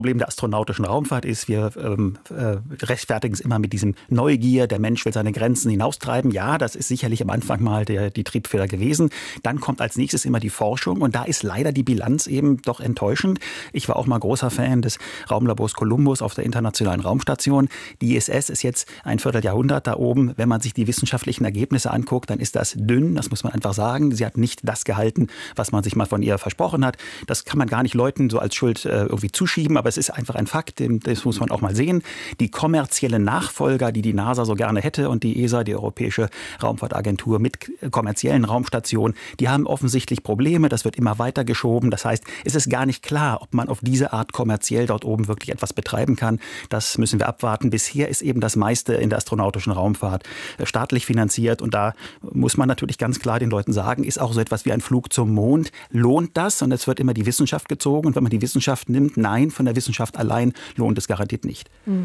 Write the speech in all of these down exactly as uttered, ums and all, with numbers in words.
Problem der astronautischen Raumfahrt ist, wir ähm, äh, rechtfertigen es immer mit diesem Neugier, der Mensch will seine Grenzen hinaustreiben. Ja, das ist sicherlich am Anfang mal der, die Triebfeder gewesen. Dann kommt als nächstes immer die Forschung und da ist leider die Bilanz eben doch enttäuschend. Ich war auch mal großer Fan des Raumlabors Columbus auf der Internationalen Raumstation. Die I S S ist jetzt ein Vierteljahrhundert da oben. Wenn man sich die wissenschaftlichen Ergebnisse anguckt, dann ist das dünn, das muss man einfach sagen. Sie hat nicht das gehalten, was man sich mal von ihr versprochen hat. Das kann man gar nicht Leuten so als Schuld äh, irgendwie zuschieben, aber es ist einfach ein Fakt, das muss man auch mal sehen. Die kommerziellen Nachfolger, die die NASA so gerne hätte und die E S A, die Europäische Raumfahrtagentur mit kommerziellen Raumstationen, die haben offensichtlich Probleme, das wird immer weiter geschoben. Das heißt, es ist gar nicht klar, ob man auf diese Art kommerziell dort oben wirklich etwas betreiben kann. Das müssen wir abwarten. Bisher ist eben das meiste in der astronautischen Raumfahrt staatlich finanziert und da muss man natürlich ganz klar den Leuten sagen, ist auch so etwas wie ein Flug zum Mond. Lohnt das? Und es wird immer die Wissenschaft gezogen und wenn man die Wissenschaft nimmt, nein, von der Wissenschaft allein lohnt es garantiert nicht.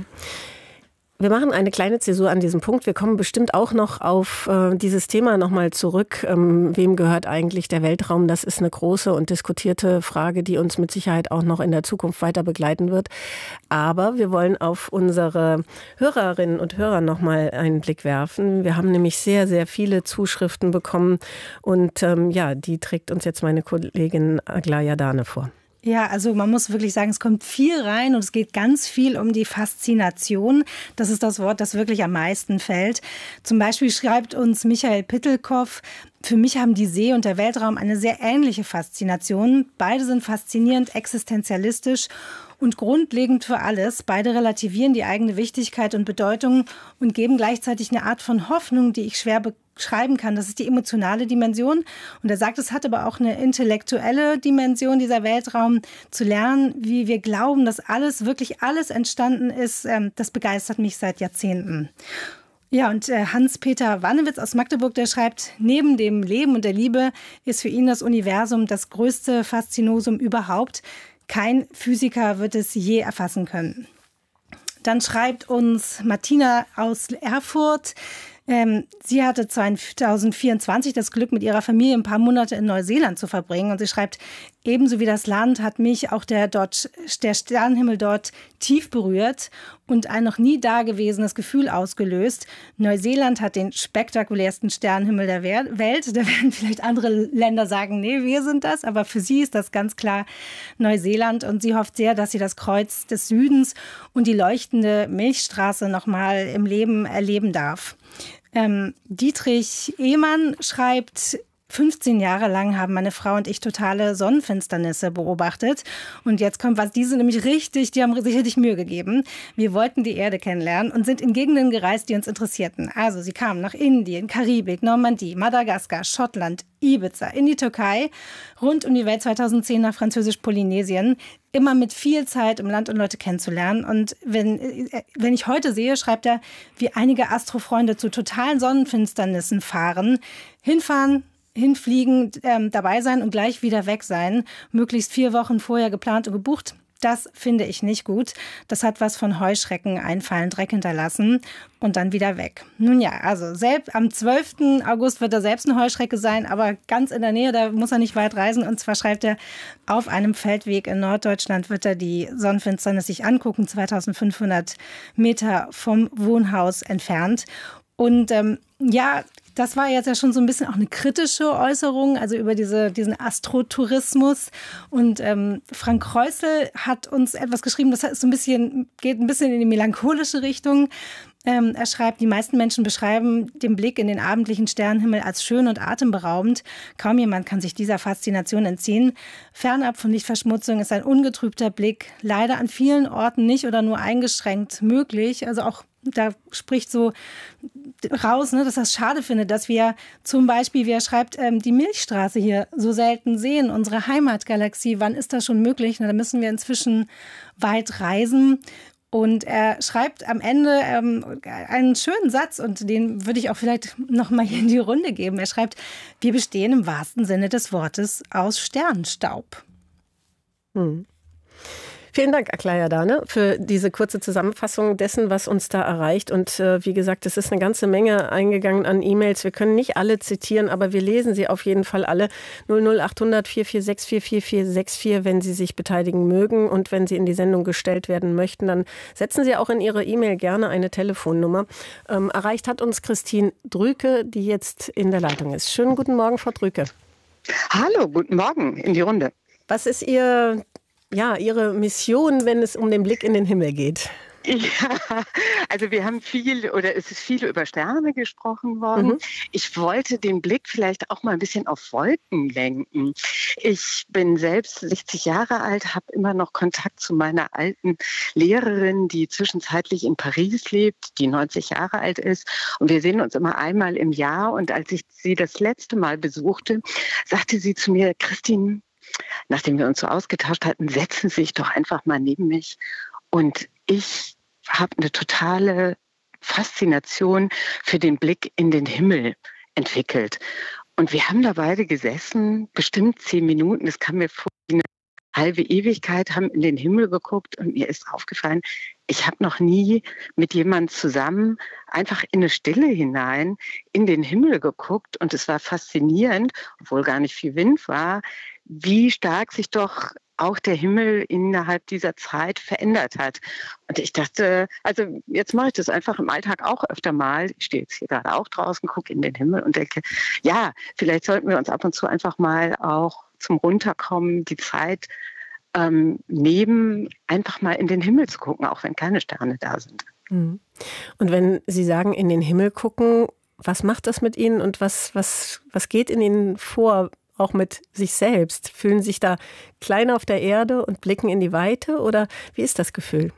Wir machen eine kleine Zäsur an diesem Punkt. Wir kommen bestimmt auch noch auf äh, dieses Thema nochmal zurück. Ähm, wem gehört eigentlich der Weltraum? Das ist eine große und diskutierte Frage, die uns mit Sicherheit auch noch in der Zukunft weiter begleiten wird. Aber wir wollen auf unsere Hörerinnen und Hörer nochmal einen Blick werfen. Wir haben nämlich sehr, sehr viele Zuschriften bekommen. Und ähm, ja, die trägt uns jetzt meine Kollegin Aglaja Dane vor. Ja, also man muss wirklich sagen, es kommt viel rein und es geht ganz viel um die Faszination. Das ist das Wort, das wirklich am meisten fällt. Zum Beispiel schreibt uns Michael Pittelkoff, für mich haben die See und der Weltraum eine sehr ähnliche Faszination. Beide sind faszinierend existenzialistisch und grundlegend für alles. Beide relativieren die eigene Wichtigkeit und Bedeutung und geben gleichzeitig eine Art von Hoffnung, die ich schwer beschreiben kann. Das ist die emotionale Dimension. Und er sagt, es hat aber auch eine intellektuelle Dimension, dieser Weltraum, zu lernen, wie wir glauben, dass alles, wirklich alles entstanden ist. Das begeistert mich seit Jahrzehnten. Ja, und Hans-Peter Wannewitz aus Magdeburg, der schreibt, neben dem Leben und der Liebe ist für ihn das Universum das größte Faszinosum überhaupt. Kein Physiker wird es je erfassen können. Dann schreibt uns Martina aus Erfurt, ähm, sie hatte zwanzig vierundzwanzig das Glück, mit ihrer Familie ein paar Monate in Neuseeland zu verbringen. Und sie schreibt, ebenso wie das Land hat mich auch der, dort, der Sternenhimmel dort tief berührt und ein noch nie dagewesenes Gefühl ausgelöst. Neuseeland hat den spektakulärsten Sternenhimmel der Welt. Da werden vielleicht andere Länder sagen, nee, wir sind das. Aber für sie ist das ganz klar Neuseeland. Und sie hofft sehr, dass sie das Kreuz des Südens und die leuchtende Milchstraße noch mal im Leben erleben darf. Ähm, Dietrich Ehmann schreibt, fünfzehn Jahre lang haben meine Frau und ich totale Sonnenfinsternisse beobachtet. Und jetzt kommt was, die sind nämlich richtig, die haben sich richtig Mühe gegeben. Wir wollten die Erde kennenlernen und sind in Gegenden gereist, die uns interessierten. Also sie kamen nach Indien, Karibik, Normandie, Madagaskar, Schottland, Ibiza, in die Türkei, rund um die Welt zweitausendzehn nach Französisch-Polynesien. Immer mit viel Zeit, um Land und Leute kennenzulernen. Und wenn, wenn ich heute sehe, schreibt er, wie einige Astrofreunde zu totalen Sonnenfinsternissen fahren, hinfahren, hinfliegen, ähm, dabei sein und gleich wieder weg sein. Möglichst vier Wochen vorher geplant und gebucht. Das finde ich nicht gut. Das hat was von Heuschrecken einfallen, Dreck hinterlassen und dann wieder weg. Nun ja, also selbst am zwölften August wird er selbst eine Heuschrecke sein, aber ganz in der Nähe, da muss er nicht weit reisen. Und zwar schreibt er, auf einem Feldweg in Norddeutschland wird er die Sonnenfinsternis sich angucken, zweitausendfünfhundert Meter vom Wohnhaus entfernt. Und ähm, ja, das war jetzt ja schon so ein bisschen auch eine kritische Äußerung, also über diese, diesen Astrotourismus. Und ähm, Frank Kreusel hat uns etwas geschrieben, das ist so ein bisschen, geht ein bisschen in die melancholische Richtung. Ähm, er schreibt, die meisten Menschen beschreiben den Blick in den abendlichen Sternenhimmel als schön und atemberaubend. Kaum jemand kann sich dieser Faszination entziehen. Fernab von Lichtverschmutzung ist ein ungetrübter Blick leider an vielen Orten nicht oder nur eingeschränkt möglich. Also auch da spricht so raus, ne, dass er es schade findet, dass wir zum Beispiel, wie er schreibt, ähm, die Milchstraße hier so selten sehen, unsere Heimatgalaxie. Wann ist das schon möglich? Na, da müssen wir inzwischen weit reisen. Und er schreibt am Ende ähm, einen schönen Satz und den würde ich auch vielleicht noch mal hier in die Runde geben. Er schreibt, wir bestehen im wahrsten Sinne des Wortes aus Sternenstaub. Hm. Vielen Dank, Aglaya Dane, für diese kurze Zusammenfassung dessen, was uns da erreicht. Und äh, wie gesagt, es ist eine ganze Menge eingegangen an E-Mails. Wir können nicht alle zitieren, aber wir lesen sie auf jeden Fall alle. null null achthundert vier vier sechs vier vier vier sechs vier, wenn Sie sich beteiligen mögen. Und wenn Sie in die Sendung gestellt werden möchten, dann setzen Sie auch in Ihre E-Mail gerne eine Telefonnummer. Ähm, erreicht hat uns Christine Drüke, die jetzt in der Leitung ist. Schönen guten Morgen, Frau Drüke. Hallo, guten Morgen in die Runde. Was ist Ihr... Ja, Ihre Mission, wenn es um den Blick in den Himmel geht? Ja, also wir haben viel oder es ist viel über Sterne gesprochen worden. Mhm. Ich wollte den Blick vielleicht auch mal ein bisschen auf Wolken lenken. Ich bin selbst sechzig Jahre alt, habe immer noch Kontakt zu meiner alten Lehrerin, die zwischenzeitlich in Paris lebt, die neunzig Jahre alt ist. Und wir sehen uns immer einmal im Jahr. Und als ich sie das letzte Mal besuchte, sagte sie zu mir: Christine, nachdem wir uns so ausgetauscht hatten, setzen Sie sich doch einfach mal neben mich. Und ich habe eine totale Faszination für den Blick in den Himmel entwickelt. Und wir haben da beide gesessen, bestimmt zehn Minuten, das kam mir vor wie eine halbe Ewigkeit, haben in den Himmel geguckt und mir ist aufgefallen, ich habe noch nie mit jemandem zusammen einfach in eine Stille hinein in den Himmel geguckt. Und es war faszinierend, obwohl gar nicht viel Wind war, wie stark sich doch auch der Himmel innerhalb dieser Zeit verändert hat. Und ich dachte, also jetzt mache ich das einfach im Alltag auch öfter mal. Ich stehe jetzt hier gerade auch draußen, gucke in den Himmel und denke, ja, vielleicht sollten wir uns ab und zu einfach mal auch zum Runterkommen die Zeit ähm, nehmen, einfach mal in den Himmel zu gucken, auch wenn keine Sterne da sind. Und wenn Sie sagen, in den Himmel gucken, was macht das mit Ihnen und was, was, was geht in Ihnen vor? Auch mit sich selbst? Fühlen Sie sich da klein auf der Erde und blicken in die Weite? Oder wie ist das Gefühl?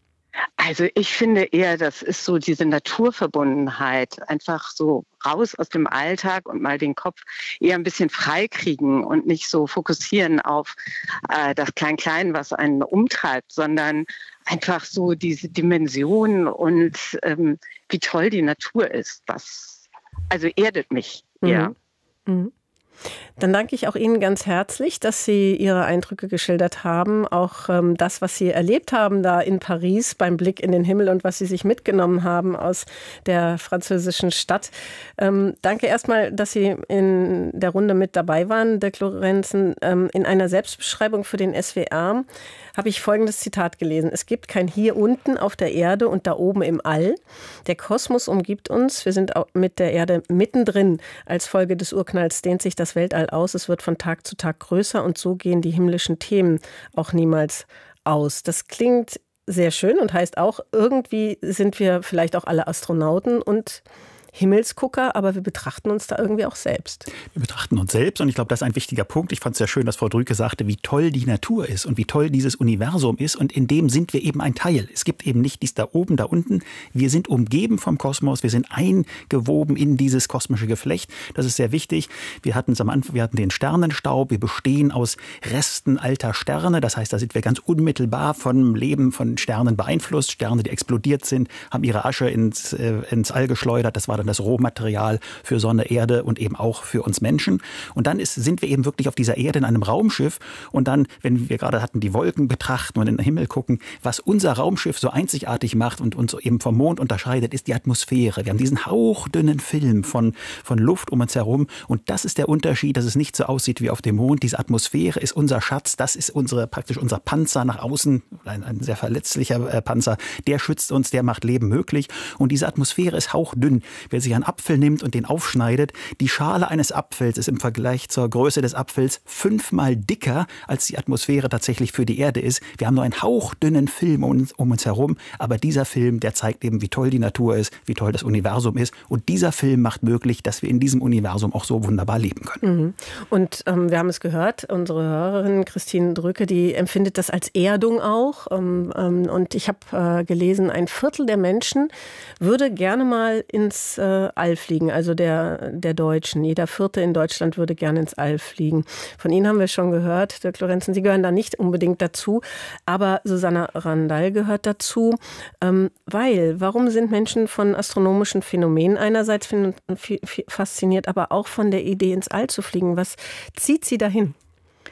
Also ich finde eher, das ist so diese Naturverbundenheit. Einfach so raus aus dem Alltag und mal den Kopf eher ein bisschen frei kriegen und nicht so fokussieren auf äh, das Klein-Klein, was einen umtreibt, sondern einfach so diese Dimension und ähm, wie toll die Natur ist. Was, also erdet mich eher. Mhm. Mhm. Dann danke ich auch Ihnen ganz herzlich, dass Sie Ihre Eindrücke geschildert haben. Auch ähm, das, was Sie erlebt haben da in Paris beim Blick in den Himmel und was Sie sich mitgenommen haben aus der französischen Stadt. Ähm, danke erstmal, dass Sie in der Runde mit dabei waren, Dirk Lorenzen. Ähm, in einer Selbstbeschreibung für den S W R habe ich folgendes Zitat gelesen. Es gibt kein Hier unten auf der Erde und da oben im All. Der Kosmos umgibt uns. Wir sind mit der Erde mittendrin. Als Folge des Urknalls dehnt sich das Weltall aus. Es wird von Tag zu Tag größer und so gehen die himmlischen Themen auch niemals aus. Das klingt sehr schön und heißt auch, irgendwie sind wir vielleicht auch alle Astronauten und Himmelsgucker, aber wir betrachten uns da irgendwie auch selbst. Wir betrachten uns selbst und ich glaube, das ist ein wichtiger Punkt. Ich fand es sehr schön, dass Frau Drüke sagte, wie toll die Natur ist und wie toll dieses Universum ist und in dem sind wir eben ein Teil. Es gibt eben nicht dies da oben, da unten. Wir sind umgeben vom Kosmos, wir sind eingewoben in dieses kosmische Geflecht. Das ist sehr wichtig. Wir hatten es am Anfang, wir hatten den Sternenstaub, wir bestehen aus Resten alter Sterne. Das heißt, da sind wir ganz unmittelbar vom Leben von Sternen beeinflusst. Sterne, die explodiert sind, haben ihre Asche ins, äh, ins All geschleudert. Das war dann das Rohmaterial für Sonne, Erde und eben auch für uns Menschen. Und dann ist, sind wir eben wirklich auf dieser Erde in einem Raumschiff. Und dann, wenn wir gerade hatten, die Wolken betrachten und in den Himmel gucken, was unser Raumschiff so einzigartig macht und uns eben vom Mond unterscheidet, ist die Atmosphäre. Wir haben diesen hauchdünnen Film von, von Luft um uns herum. Und das ist der Unterschied, dass es nicht so aussieht wie auf dem Mond. Diese Atmosphäre ist unser Schatz. Das ist unsere, praktisch unser Panzer nach außen. Ein, ein sehr verletzlicher äh, Panzer. Der schützt uns, der macht Leben möglich. Und diese Atmosphäre ist hauchdünn. Wer sich einen Apfel nimmt und den aufschneidet, die Schale eines Apfels ist im Vergleich zur Größe des Apfels fünfmal dicker, als die Atmosphäre tatsächlich für die Erde ist. Wir haben nur einen hauchdünnen Film um uns, um uns herum, aber dieser Film, der zeigt eben, wie toll die Natur ist, wie toll das Universum ist. Und dieser Film macht möglich, dass wir in diesem Universum auch so wunderbar leben können. Mhm. Und ähm, wir haben es gehört, unsere Hörerin Christine Drücke, die empfindet das als Erdung auch. Ähm, ähm, und ich habe äh, gelesen, ein Viertel der Menschen würde gerne mal ins äh, All fliegen, also der, der Deutschen. Jeder Vierte in Deutschland würde gerne ins All fliegen. Von Ihnen haben wir schon gehört, Dirk Lorenzen, Sie gehören da nicht unbedingt dazu, aber Susanna Randall gehört dazu. Ähm, weil, warum sind Menschen von astronomischen Phänomenen einerseits fasziniert, aber auch von der Idee, ins All zu fliegen? Was zieht Sie dahin?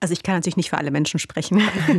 Also ich kann natürlich nicht für alle Menschen sprechen,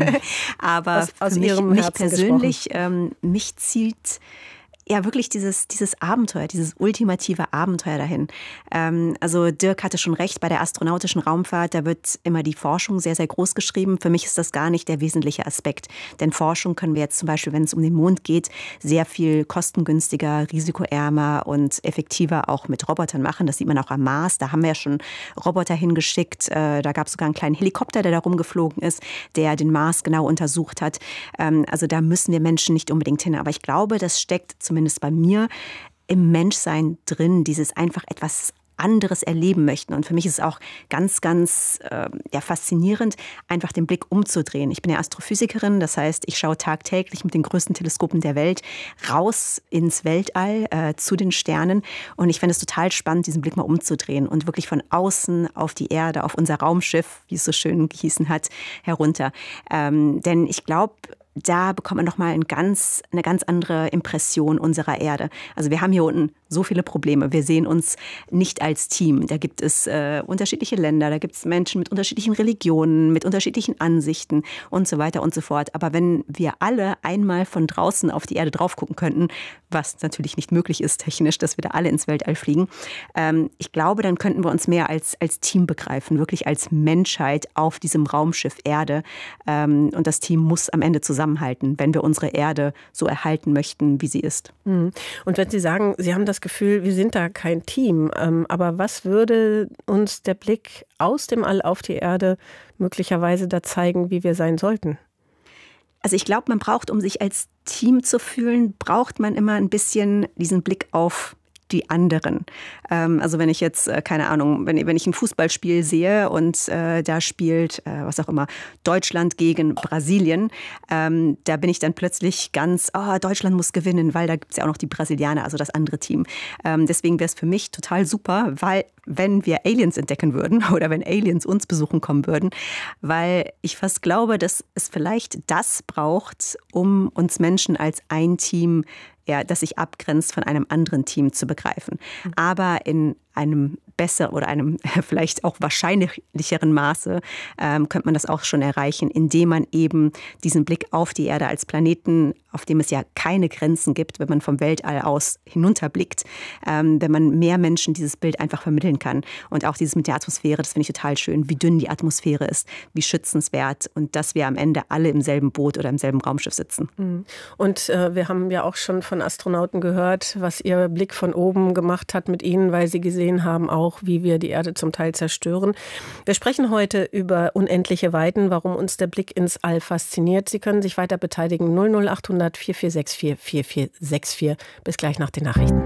aber Was aus für mich, Ihrem mich Herzen persönlich, ähm, mich zieht ja wirklich dieses, dieses Abenteuer, dieses ultimative Abenteuer dahin. Ähm, also Dirk hatte schon recht, bei der astronautischen Raumfahrt, da wird immer die Forschung sehr, sehr groß geschrieben. Für mich ist das gar nicht der wesentliche Aspekt. Denn Forschung können wir jetzt zum Beispiel, wenn es um den Mond geht, sehr viel kostengünstiger, risikoärmer und effektiver auch mit Robotern machen. Das sieht man auch am Mars. Da haben wir ja schon Roboter hingeschickt. Äh, da gab es sogar einen kleinen Helikopter, der da rumgeflogen ist, der den Mars genau untersucht hat. Ähm, also da müssen wir Menschen nicht unbedingt hin. Aber ich glaube, das steckt zum zumindest bei mir, im Menschsein drin, dieses einfach etwas anderes erleben möchten. Und für mich ist es auch ganz, ganz äh, ja, faszinierend, einfach den Blick umzudrehen. Ich bin ja Astrophysikerin, das heißt, ich schaue tagtäglich mit den größten Teleskopen der Welt raus ins Weltall, äh, zu den Sternen. Und ich fände es total spannend, diesen Blick mal umzudrehen und wirklich von außen auf die Erde, auf unser Raumschiff, wie es so schön gehießen hat, herunter. Ähm, denn ich glaube, da bekommt man nochmal ein ganz, eine ganz andere Impression unserer Erde. Also wir haben hier unten so viele Probleme. Wir sehen uns nicht als Team. Da gibt es äh, unterschiedliche Länder, da gibt es Menschen mit unterschiedlichen Religionen, mit unterschiedlichen Ansichten und so weiter und so fort. Aber wenn wir alle einmal von draußen auf die Erde drauf gucken könnten, was natürlich nicht möglich ist technisch, dass wir da alle ins Weltall fliegen, ähm, ich glaube, dann könnten wir uns mehr als, als Team begreifen, wirklich als Menschheit auf diesem Raumschiff Erde. Ähm, und das Team muss am Ende zusammenhalten, wenn wir unsere Erde so erhalten möchten, wie sie ist. Und wenn Sie sagen, Sie haben das Gefühl, wir sind da kein Team, aber was würde uns der Blick aus dem All auf die Erde möglicherweise da zeigen, wie wir sein sollten? Also ich glaube, man braucht, um sich als Team zu fühlen, braucht man immer ein bisschen diesen Blick auf die anderen. Ähm, also wenn ich jetzt, äh, keine Ahnung, wenn, wenn ich ein Fußballspiel sehe und äh, da spielt, äh, was auch immer, Deutschland gegen Brasilien, ähm, da bin ich dann plötzlich ganz, oh, Deutschland muss gewinnen, weil da gibt es ja auch noch die Brasilianer, also das andere Team. Ähm, deswegen wäre es für mich total super, weil wenn wir Aliens entdecken würden oder wenn Aliens uns besuchen kommen würden, weil ich fast glaube, dass es vielleicht das braucht, um uns Menschen als ein Team, ja, das sich abgrenzt von einem anderen Team zu begreifen. Aber in einem besseren oder einem vielleicht auch wahrscheinlicheren Maße ähm, könnte man das auch schon erreichen, indem man eben diesen Blick auf die Erde als Planeten, auf dem es ja keine Grenzen gibt, wenn man vom Weltall aus hinunterblickt, ähm, wenn man mehr Menschen dieses Bild einfach vermitteln kann. Und auch dieses mit der Atmosphäre, das finde ich total schön, wie dünn die Atmosphäre ist, wie schützenswert und dass wir am Ende alle im selben Boot oder im selben Raumschiff sitzen. Und äh, wir haben ja auch schon von Astronauten gehört, was ihr Blick von oben gemacht hat mit ihnen, weil sie gesehen haben auch, wie wir die Erde zum Teil zerstören. Wir sprechen heute über unendliche Weiten, warum uns der Blick ins All fasziniert. Sie können sich weiter beteiligen. null null acht hundert vier vier sechs vier vier vier sechs vier. Bis gleich nach den Nachrichten.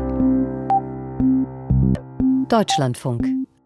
Deutschlandfunk.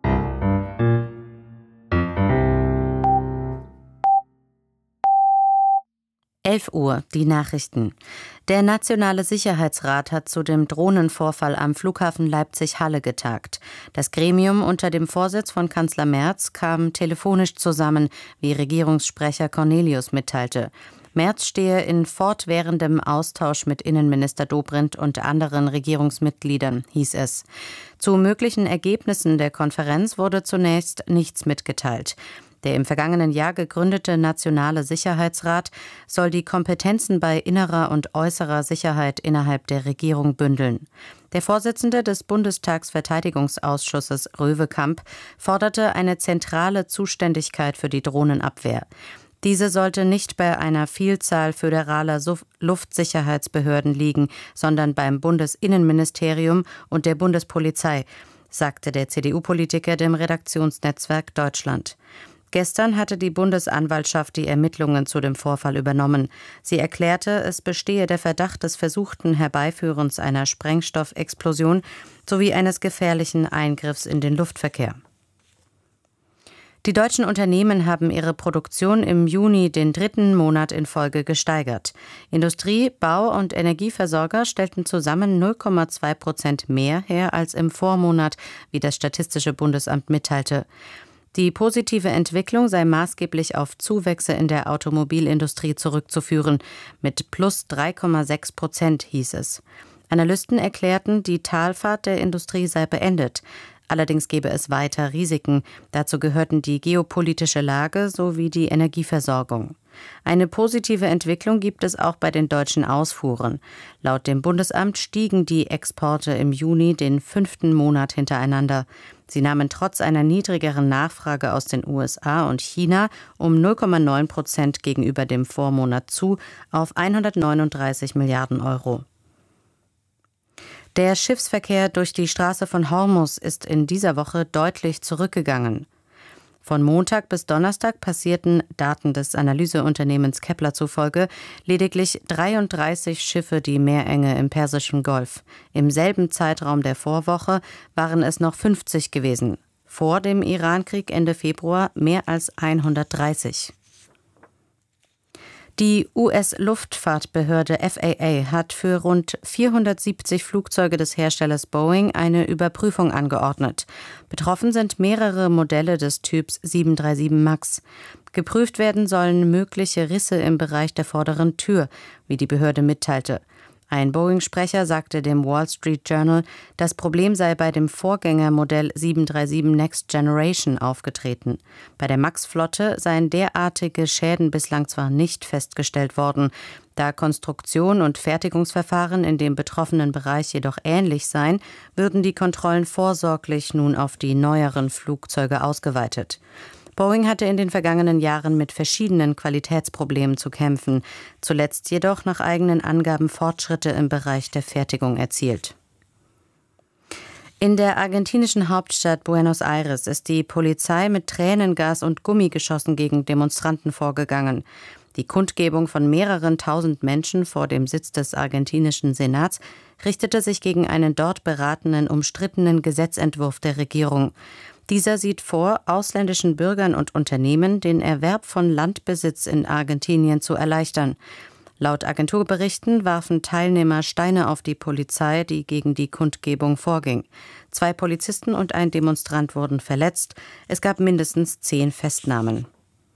elf Uhr, die Nachrichten. Der Nationale Sicherheitsrat hat zu dem Drohnenvorfall am Flughafen Leipzig-Halle getagt. Das Gremium unter dem Vorsitz von Kanzler Merz kam telefonisch zusammen, wie Regierungssprecher Cornelius mitteilte. Merz stehe in fortwährendem Austausch mit Innenminister Dobrindt und anderen Regierungsmitgliedern, hieß es. Zu möglichen Ergebnissen der Konferenz wurde zunächst nichts mitgeteilt. Der im vergangenen Jahr gegründete Nationale Sicherheitsrat soll die Kompetenzen bei innerer und äußerer Sicherheit innerhalb der Regierung bündeln. Der Vorsitzende des Bundestagsverteidigungsausschusses, Röwekamp, forderte eine zentrale Zuständigkeit für die Drohnenabwehr. Diese sollte nicht bei einer Vielzahl föderaler Luftsicherheitsbehörden liegen, sondern beim Bundesinnenministerium und der Bundespolizei, sagte der C D U-Politiker dem Redaktionsnetzwerk Deutschland. Gestern hatte die Bundesanwaltschaft die Ermittlungen zu dem Vorfall übernommen. Sie erklärte, es bestehe der Verdacht des versuchten Herbeiführens einer Sprengstoffexplosion sowie eines gefährlichen Eingriffs in den Luftverkehr. Die deutschen Unternehmen haben ihre Produktion im Juni den dritten Monat in Folge gesteigert. Industrie-, Bau- und Energieversorger stellten zusammen null Komma zwei Prozent mehr her als im Vormonat, wie das Statistische Bundesamt mitteilte. Die positive Entwicklung sei maßgeblich auf Zuwächse in der Automobilindustrie zurückzuführen. Mit plus drei Komma sechs Prozent hieß es. Analysten erklärten, die Talfahrt der Industrie sei beendet. Allerdings gäbe es weiter Risiken. Dazu gehörten die geopolitische Lage sowie die Energieversorgung. Eine positive Entwicklung gibt es auch bei den deutschen Ausfuhren. Laut dem Bundesamt stiegen die Exporte im Juni den fünften Monat hintereinander. Sie nahmen trotz einer niedrigeren Nachfrage aus den U S A und China um null Komma neun Prozent gegenüber dem Vormonat zu auf hundertneununddreißig Milliarden Euro. Der Schiffsverkehr durch die Straße von Hormuz ist in dieser Woche deutlich zurückgegangen. Von Montag bis Donnerstag passierten, Daten des Analyseunternehmens Kepler zufolge, lediglich dreiunddreißig Schiffe die Meerenge im Persischen Golf. Im selben Zeitraum der Vorwoche waren es noch fünfzig gewesen. Vor dem Irankrieg Ende Februar mehr als hundertdreißig. Die U S-Luftfahrtbehörde F A A hat für rund vierhundertsiebzig Flugzeuge des Herstellers Boeing eine Überprüfung angeordnet. Betroffen sind mehrere Modelle des Typs sieben drei sieben Max. Geprüft werden sollen mögliche Risse im Bereich der vorderen Tür, wie die Behörde mitteilte. Ein Boeing-Sprecher sagte dem Wall Street Journal, das Problem sei bei dem Vorgängermodell sieben drei sieben Next Generation aufgetreten. Bei der Max-Flotte seien derartige Schäden bislang zwar nicht festgestellt worden. Da Konstruktion und Fertigungsverfahren in dem betroffenen Bereich jedoch ähnlich seien, würden die Kontrollen vorsorglich nun auf die neueren Flugzeuge ausgeweitet. Boeing hatte in den vergangenen Jahren mit verschiedenen Qualitätsproblemen zu kämpfen, zuletzt jedoch nach eigenen Angaben Fortschritte im Bereich der Fertigung erzielt. In der argentinischen Hauptstadt Buenos Aires ist die Polizei mit Tränengas und Gummigeschossen gegen Demonstranten vorgegangen. Die Kundgebung von mehreren tausend Menschen vor dem Sitz des argentinischen Senats richtete sich gegen einen dort beratenen, umstrittenen Gesetzentwurf der Regierung. Dieser sieht vor, ausländischen Bürgern und Unternehmen den Erwerb von Landbesitz in Argentinien zu erleichtern. Laut Agenturberichten warfen Teilnehmer Steine auf die Polizei, die gegen die Kundgebung vorging. Zwei Polizisten und ein Demonstrant wurden verletzt. Es gab mindestens zehn Festnahmen.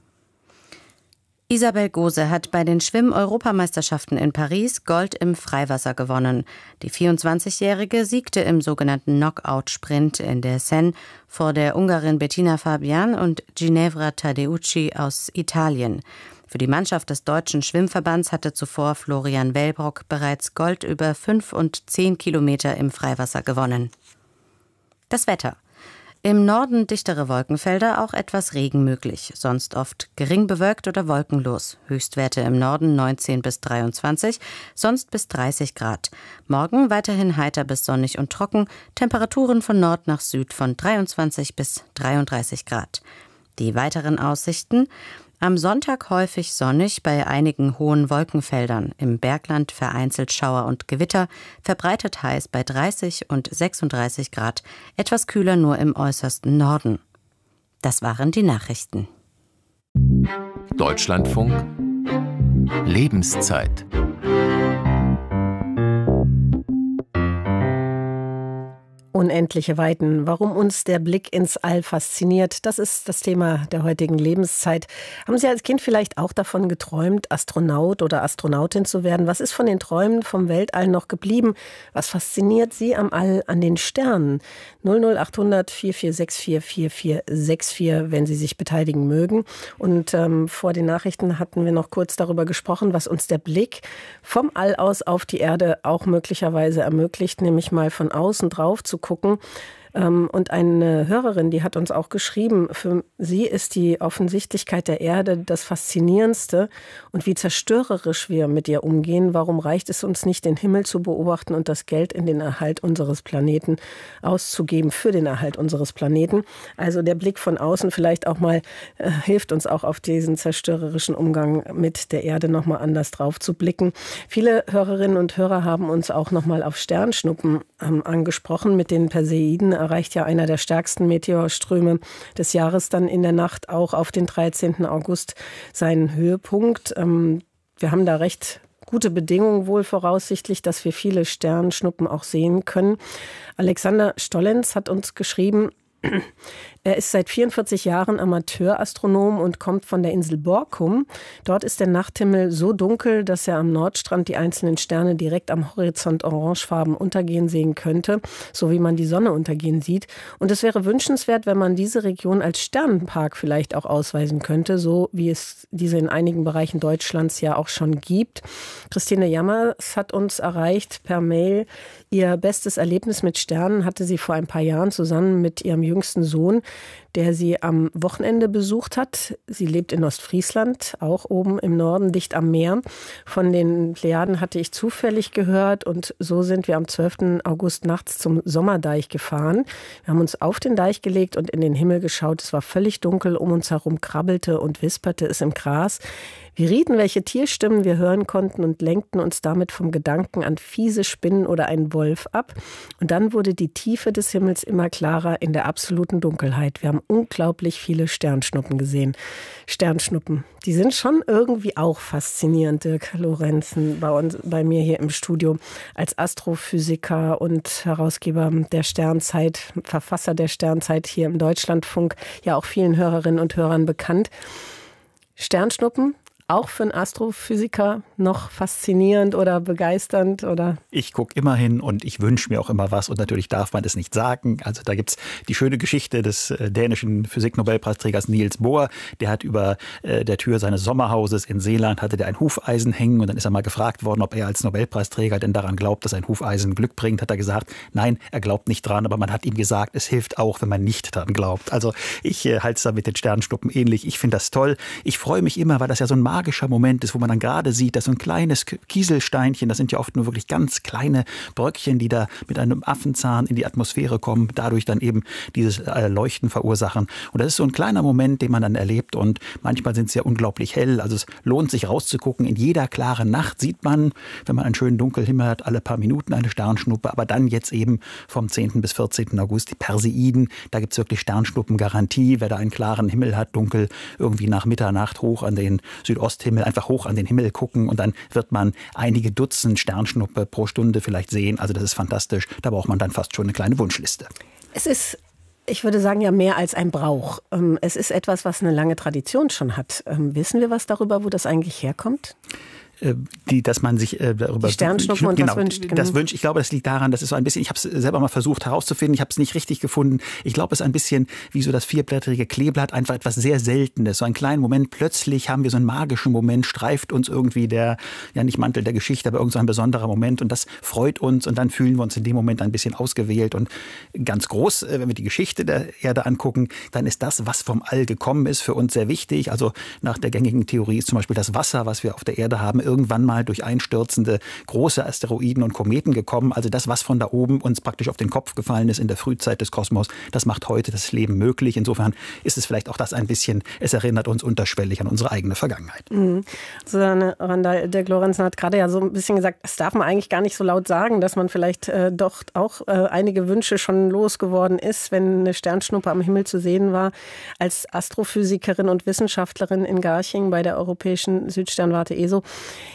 Isabel Gose hat bei den Schwimm-Europameisterschaften in Paris Gold im Freiwasser gewonnen. Die vierundzwanzigjährige siegte im sogenannten Knockout-Sprint in der Seine vor der Ungarin Bettina Fabian und Ginevra Tadeucci aus Italien. Für die Mannschaft des Deutschen Schwimmverbands hatte zuvor Florian Wellbrock bereits Gold über fünf und zehn Kilometer im Freiwasser gewonnen. Das Wetter. Im Norden dichtere Wolkenfelder, auch etwas Regen möglich, sonst oft gering bewölkt oder wolkenlos. Höchstwerte im Norden neunzehn bis dreiundzwanzig, sonst bis dreißig Grad. Morgen weiterhin heiter bis sonnig und trocken, Temperaturen von Nord nach Süd von dreiundzwanzig bis dreiunddreißig Grad. Die weiteren Aussichten: am Sonntag häufig sonnig bei einigen hohen Wolkenfeldern, im Bergland vereinzelt Schauer und Gewitter, verbreitet heiß bei dreißig und sechsunddreißig Grad, etwas kühler nur im äußersten Norden. Das waren die Nachrichten. Deutschlandfunk Lebenszeit. Unendliche Weiten. Warum uns der Blick ins All fasziniert, das ist das Thema der heutigen Lebenszeit. Haben Sie als Kind vielleicht auch davon geträumt, Astronaut oder Astronautin zu werden? Was ist von den Träumen vom Weltall noch geblieben? Was fasziniert Sie am All, an den Sternen? null null acht hundert vier vier sechs vier vier vier sechs vier, wenn Sie sich beteiligen mögen. Und ähm, vor den Nachrichten hatten wir noch kurz darüber gesprochen, was uns der Blick vom All aus auf die Erde auch möglicherweise ermöglicht, nämlich mal von außen drauf zu gucken. Und eine Hörerin, die hat uns auch geschrieben, für sie ist die Offensichtlichkeit der Erde das Faszinierendste und wie zerstörerisch wir mit ihr umgehen. Warum reicht es uns nicht, den Himmel zu beobachten und das Geld in den Erhalt unseres Planeten auszugeben, für den Erhalt unseres Planeten? Also der Blick von außen vielleicht auch mal äh, hilft uns auch auf diesen zerstörerischen Umgang mit der Erde nochmal anders drauf zu blicken. Viele Hörerinnen und Hörer haben uns auch nochmal auf Sternschnuppen ähm, angesprochen. Mit den Perseiden erreicht ja einer der stärksten Meteorströme des Jahres dann in der Nacht auch auf den dreizehnten August seinen Höhepunkt. Wir haben da recht gute Bedingungen wohl voraussichtlich, dass wir viele Sternschnuppen auch sehen können. Alexander Stollenz hat uns geschrieben, Er ist seit vierundvierzig Jahren Amateurastronom und kommt von der Insel Borkum. Dort ist der Nachthimmel so dunkel, dass er am Nordstrand die einzelnen Sterne direkt am Horizont orangefarben untergehen sehen könnte, so wie man die Sonne untergehen sieht. Und es wäre wünschenswert, wenn man diese Region als Sternenpark vielleicht auch ausweisen könnte, so wie es diese in einigen Bereichen Deutschlands ja auch schon gibt. Christine Jammers hat uns erreicht per Mail. Ihr bestes Erlebnis mit Sternen hatte sie vor ein paar Jahren zusammen mit ihrem jüngsten Sohn, der sie am Wochenende besucht hat. Sie lebt in Ostfriesland, auch oben im Norden, dicht am Meer. Von den Plejaden hatte ich zufällig gehört und so sind wir am zwölften August nachts zum Sommerdeich gefahren. Wir haben uns auf den Deich gelegt und in den Himmel geschaut. Es war völlig dunkel, um uns herum krabbelte und wisperte es im Gras. Wir rieten, welche Tierstimmen wir hören konnten und lenkten uns damit vom Gedanken an fiese Spinnen oder einen Wolf ab. Und dann wurde die Tiefe des Himmels immer klarer in der absoluten Dunkelheit. Wir haben unglaublich viele Sternschnuppen gesehen. Sternschnuppen, die sind schon irgendwie auch faszinierend, Dirk Lorenzen, bei uns, bei mir hier im Studio als Astrophysiker und Herausgeber der Sternzeit, Verfasser der Sternzeit hier im Deutschlandfunk, ja auch vielen Hörerinnen und Hörern bekannt. Sternschnuppen, auch für einen Astrophysiker noch faszinierend oder begeisternd? Oder? Ich gucke immer hin und ich wünsche mir auch immer was und natürlich darf man das nicht sagen. Also da gibt es die schöne Geschichte des äh, dänischen Physiknobelpreisträgers Niels Bohr. Der hat über äh, der Tür seines Sommerhauses in Seeland hatte der ein Hufeisen hängen und dann ist er mal gefragt worden, ob er als Nobelpreisträger denn daran glaubt, dass ein Hufeisen Glück bringt. Hat er gesagt, nein, er glaubt nicht dran, aber man hat ihm gesagt, es hilft auch, wenn man nicht dran glaubt. Also ich äh, halte es da mit den Sternschnuppen ähnlich. Ich finde das toll. Ich freue mich immer, weil das ja so ein magischer Moment ist, wo man dann gerade sieht, dass so ein kleines Kieselsteinchen, das sind ja oft nur wirklich ganz kleine Bröckchen, die da mit einem Affenzahn in die Atmosphäre kommen, dadurch dann eben dieses Leuchten verursachen. Und das ist so ein kleiner Moment, den man dann erlebt und manchmal sind sie ja unglaublich hell. Also es lohnt sich rauszugucken. In jeder klaren Nacht sieht man, wenn man einen schönen Dunkelhimmel hat, alle paar Minuten eine Sternschnuppe. Aber dann jetzt eben vom zehnten bis vierzehnten August die Perseiden. Da gibt es wirklich Sternschnuppengarantie. Wer da einen klaren Himmel hat, dunkel irgendwie nach Mitternacht hoch an den Südosthimmel, einfach hoch an den Himmel gucken und dann wird man einige Dutzend Sternschnuppe pro Stunde vielleicht sehen. Also das ist fantastisch. Da braucht man dann fast schon eine kleine Wunschliste. Es ist, ich würde sagen, ja mehr als ein Brauch. Es ist etwas, was eine lange Tradition schon hat. Wissen wir was darüber, wo das eigentlich herkommt? Die, dass man sich äh, darüber die Sternschnuppen und genau, das wünscht. Genau. Das wünscht. Ich glaube, das liegt daran, dass es so ein bisschen, ich habe es selber mal versucht herauszufinden, ich habe es nicht richtig gefunden. Ich glaube, es ist ein bisschen wie so das vierblättrige Kleeblatt, einfach etwas sehr Seltenes. So einen kleinen Moment, plötzlich haben wir so einen magischen Moment, streift uns irgendwie der, ja nicht Mantel der Geschichte, aber irgend so ein besonderer Moment und das freut uns und dann fühlen wir uns in dem Moment ein bisschen ausgewählt und ganz groß, wenn wir die Geschichte der Erde angucken, dann ist das, was vom All gekommen ist, für uns sehr wichtig. Also nach der gängigen Theorie ist zum Beispiel das Wasser, was wir auf der Erde haben, irgendwann mal durch einstürzende große Asteroiden und Kometen gekommen. Also das, was von da oben uns praktisch auf den Kopf gefallen ist in der Frühzeit des Kosmos, das macht heute das Leben möglich. Insofern ist es vielleicht auch das ein bisschen, es erinnert uns unterschwellig an unsere eigene Vergangenheit. Mhm. Susanne Randall, Dirk Lorenzen hat gerade ja so ein bisschen gesagt, das darf man eigentlich gar nicht so laut sagen, dass man vielleicht äh, doch auch äh, einige Wünsche schon losgeworden ist, wenn eine Sternschnuppe am Himmel zu sehen war. Als Astrophysikerin und Wissenschaftlerin in Garching bei der Europäischen Südsternwarte E S O.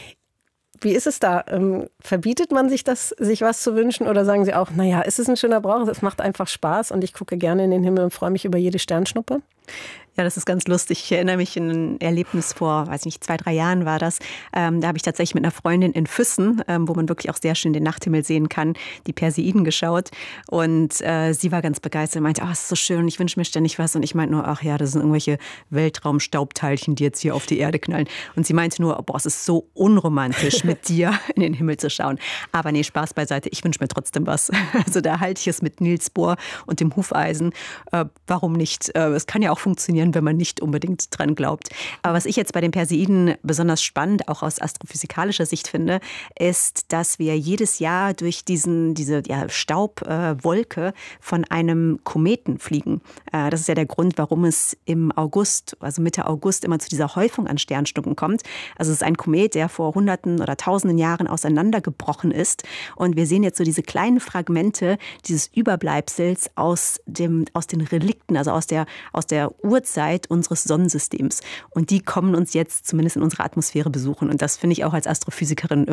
Wie ist es da? Ähm, verbietet man sich das, sich was zu wünschen oder sagen Sie auch, naja, es ist ein schöner Brauch, es macht einfach Spaß und ich gucke gerne in den Himmel und freue mich über jede Sternschnuppe? Ja, das ist ganz lustig. Ich erinnere mich an ein Erlebnis vor, weiß nicht, zwei, drei Jahren war das. Ähm, da habe ich tatsächlich mit einer Freundin in Füssen, ähm, wo man wirklich auch sehr schön den Nachthimmel sehen kann, die Perseiden geschaut. Und äh, sie war ganz begeistert und meinte, oh, es ist so schön, ich wünsche mir ständig was. Und ich meinte nur, ach ja, das sind irgendwelche Weltraumstaubteilchen, die jetzt hier auf die Erde knallen. Und sie meinte nur, boah, es ist so unromantisch, mit dir in den Himmel zu schauen. Aber nee, Spaß beiseite, ich wünsche mir trotzdem was. Also da halte ich es mit Niels Bohr und dem Hufeisen. Äh, warum nicht? Äh, es kann ja auch funktionieren, wenn man nicht unbedingt dran glaubt. Aber was ich jetzt bei den Perseiden besonders spannend, auch aus astrophysikalischer Sicht finde, ist, dass wir jedes Jahr durch diesen, diese ja, Staubwolke äh, von einem Kometen fliegen. Äh, das ist ja der Grund, warum es im August, also Mitte August, immer zu dieser Häufung an Sternschnuppen kommt. Also es ist ein Komet, der vor Hunderten oder Tausenden Jahren auseinandergebrochen ist. Und wir sehen jetzt so diese kleinen Fragmente dieses Überbleibsels aus, dem, aus den Relikten, also aus der, aus der Urzeit unseres Sonnensystems. Und die kommen uns jetzt zumindest in unserer Atmosphäre besuchen. Und das finde ich auch als Astrophysikerin irgendwie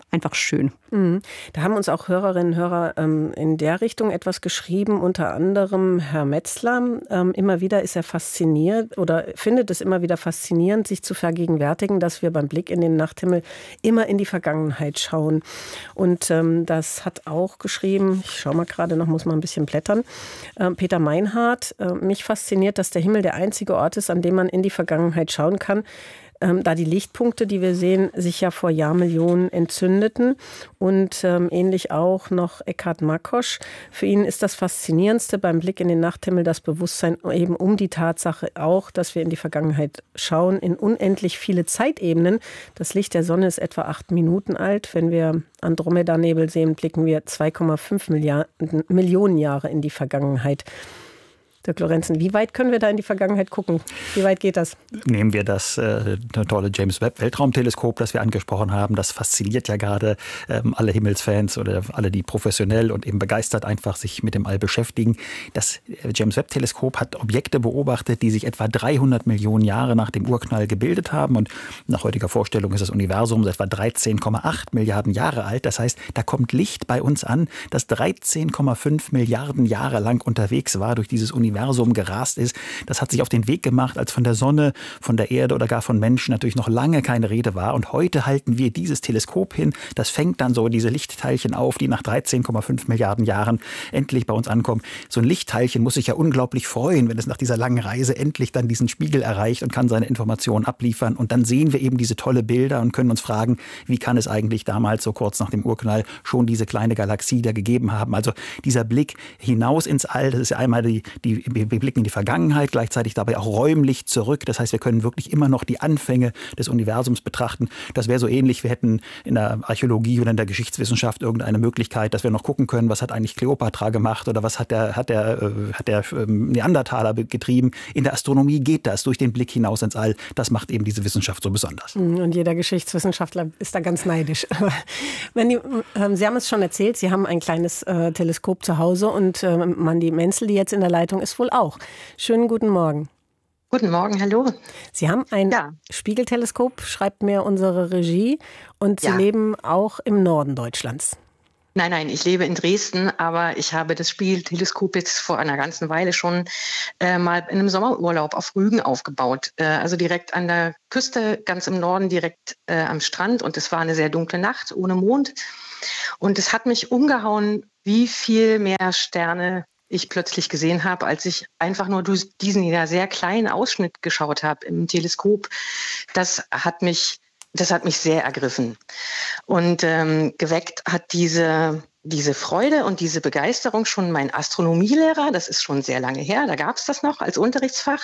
einfach schön. Mhm. Da haben uns auch Hörerinnen und Hörer ähm, in der Richtung etwas geschrieben, unter anderem Herr Metzler. Ähm, immer wieder ist er fasziniert oder findet es immer wieder faszinierend, sich zu vergegenwärtigen, dass wir beim Blick in den Nachthimmel immer in die Vergangenheit schauen. Und ähm, das hat auch geschrieben, ich schaue mal gerade noch, muss mal ein bisschen blättern, äh, Peter Meinhardt. Äh, mich fasziniert, dass der Himmel der einzige Ort ist, an dem man in die Vergangenheit schauen kann. Ähm, da die Lichtpunkte, die wir sehen, sich ja vor Jahrmillionen entzündeten. Und ähm, ähnlich auch noch Eckhard Makosch. Für ihn ist das Faszinierendste beim Blick in den Nachthimmel das Bewusstsein eben um die Tatsache auch, dass wir in die Vergangenheit schauen, in unendlich viele Zeitebenen. Das Licht der Sonne ist etwa acht Minuten alt. Wenn wir Andromeda-Nebel sehen, blicken wir zwei Komma fünf Milliarden, Millionen Jahre in die Vergangenheit. Dirk Lorenzen, wie weit können wir da in die Vergangenheit gucken? Wie weit geht das? Nehmen wir das äh, tolle James Webb Weltraumteleskop, das wir angesprochen haben. Das fasziniert ja gerade ähm, alle Himmelsfans oder alle, die professionell und eben begeistert einfach sich mit dem All beschäftigen. Das James Webb Teleskop hat Objekte beobachtet, die sich etwa dreihundert Millionen Jahre nach dem Urknall gebildet haben. Und nach heutiger Vorstellung ist das Universum etwa dreizehn Komma acht Milliarden Jahre alt. Das heißt, da kommt Licht bei uns an, das dreizehn Komma fünf Milliarden Jahre lang unterwegs war, durch dieses Universum gerast ist. Das hat sich auf den Weg gemacht, als von der Sonne, von der Erde oder gar von Menschen natürlich noch lange keine Rede war. Und heute halten wir dieses Teleskop hin. Das fängt dann so diese Lichtteilchen auf, die nach dreizehn Komma fünf Milliarden Jahren endlich bei uns ankommen. So ein Lichtteilchen muss sich ja unglaublich freuen, wenn es nach dieser langen Reise endlich dann diesen Spiegel erreicht und kann seine Informationen abliefern. Und dann sehen wir eben diese tolle Bilder und können uns fragen, wie kann es eigentlich damals so kurz nach dem Urknall schon diese kleine Galaxie da gegeben haben. Also dieser Blick hinaus ins All, das ist ja einmal die, die wir blicken in die Vergangenheit, gleichzeitig dabei auch räumlich zurück. Das heißt, wir können wirklich immer noch die Anfänge des Universums betrachten. Das wäre so ähnlich, wir hätten in der Archäologie oder in der Geschichtswissenschaft irgendeine Möglichkeit, dass wir noch gucken können, was hat eigentlich Kleopatra gemacht oder was hat der, hat der, äh, hat der äh, Neandertaler getrieben. In der Astronomie geht das durch den Blick hinaus ins All. Das macht eben diese Wissenschaft so besonders. Und jeder Geschichtswissenschaftler ist da ganz neidisch. Wenn die, äh, Sie haben es schon erzählt, Sie haben ein kleines äh, Teleskop zu Hause und äh, Mandy Menzel, die jetzt in der Leitung ist, wohl auch. Schönen guten Morgen. Guten Morgen, hallo. Sie haben ein ja. Spiegelteleskop, schreibt mir unsere Regie, und Sie ja. leben auch im Norden Deutschlands. Nein, nein, ich lebe in Dresden, aber ich habe das Spiegelteleskop jetzt vor einer ganzen Weile schon äh, mal in einem Sommerurlaub auf Rügen aufgebaut. Äh, also direkt an der Küste, ganz im Norden, direkt äh, am Strand. Und es war eine sehr dunkle Nacht ohne Mond. Und es hat mich umgehauen, wie viel mehr Sterne ich plötzlich gesehen habe, als ich einfach nur durch diesen ja sehr kleinen Ausschnitt geschaut habe im Teleskop. Das hat mich, das hat mich sehr ergriffen. Und ähm, geweckt hat diese, diese Freude und diese Begeisterung schon mein Astronomielehrer, das ist schon sehr lange her, da gab es das noch als Unterrichtsfach,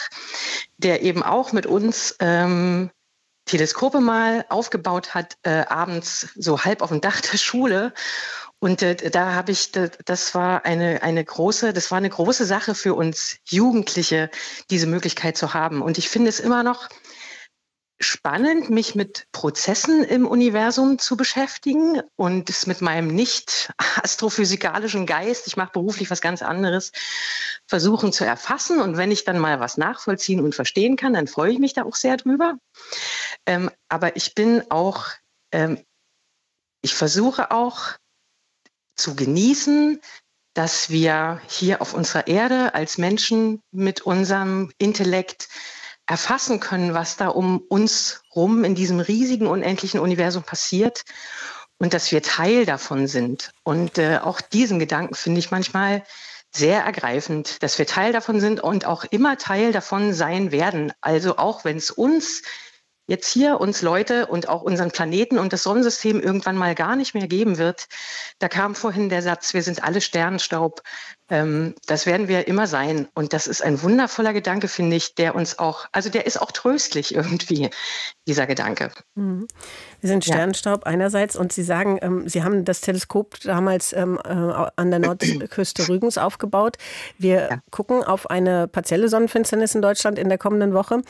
der eben auch mit uns ähm, Teleskope mal aufgebaut hat, äh, abends so halb auf dem Dach der Schule. Und äh, da habe ich, das war eine eine große, das war eine große Sache für uns Jugendliche, diese Möglichkeit zu haben. Und ich finde es immer noch spannend, mich mit Prozessen im Universum zu beschäftigen und es mit meinem nicht astrophysikalischen Geist, ich mache beruflich was ganz anderes, versuchen zu erfassen. Und wenn ich dann mal was nachvollziehen und verstehen kann, dann freue ich mich da auch sehr drüber. Ähm, aber ich bin auch, ähm, ich versuche auch, zu genießen, dass wir hier auf unserer Erde als Menschen mit unserem Intellekt erfassen können, was da um uns rum in diesem riesigen, unendlichen Universum passiert und dass wir Teil davon sind. Und äh, auch diesen Gedanken finde ich manchmal sehr ergreifend, dass wir Teil davon sind und auch immer Teil davon sein werden. Also auch wenn es uns jetzt hier uns Leute und auch unseren Planeten und das Sonnensystem irgendwann mal gar nicht mehr geben wird. Da kam vorhin der Satz, wir sind alle Sternenstaub. Ähm, das werden wir immer sein. Und das ist ein wundervoller Gedanke, finde ich, der uns auch, also der ist auch tröstlich irgendwie, dieser Gedanke. Mhm. Wir sind Sternenstaub ja. einerseits und Sie sagen, ähm, Sie haben das Teleskop damals ähm, äh, an der Nordküste Rügens aufgebaut. Wir ja. gucken auf eine partielle Sonnenfinsternis in Deutschland in der kommenden Woche.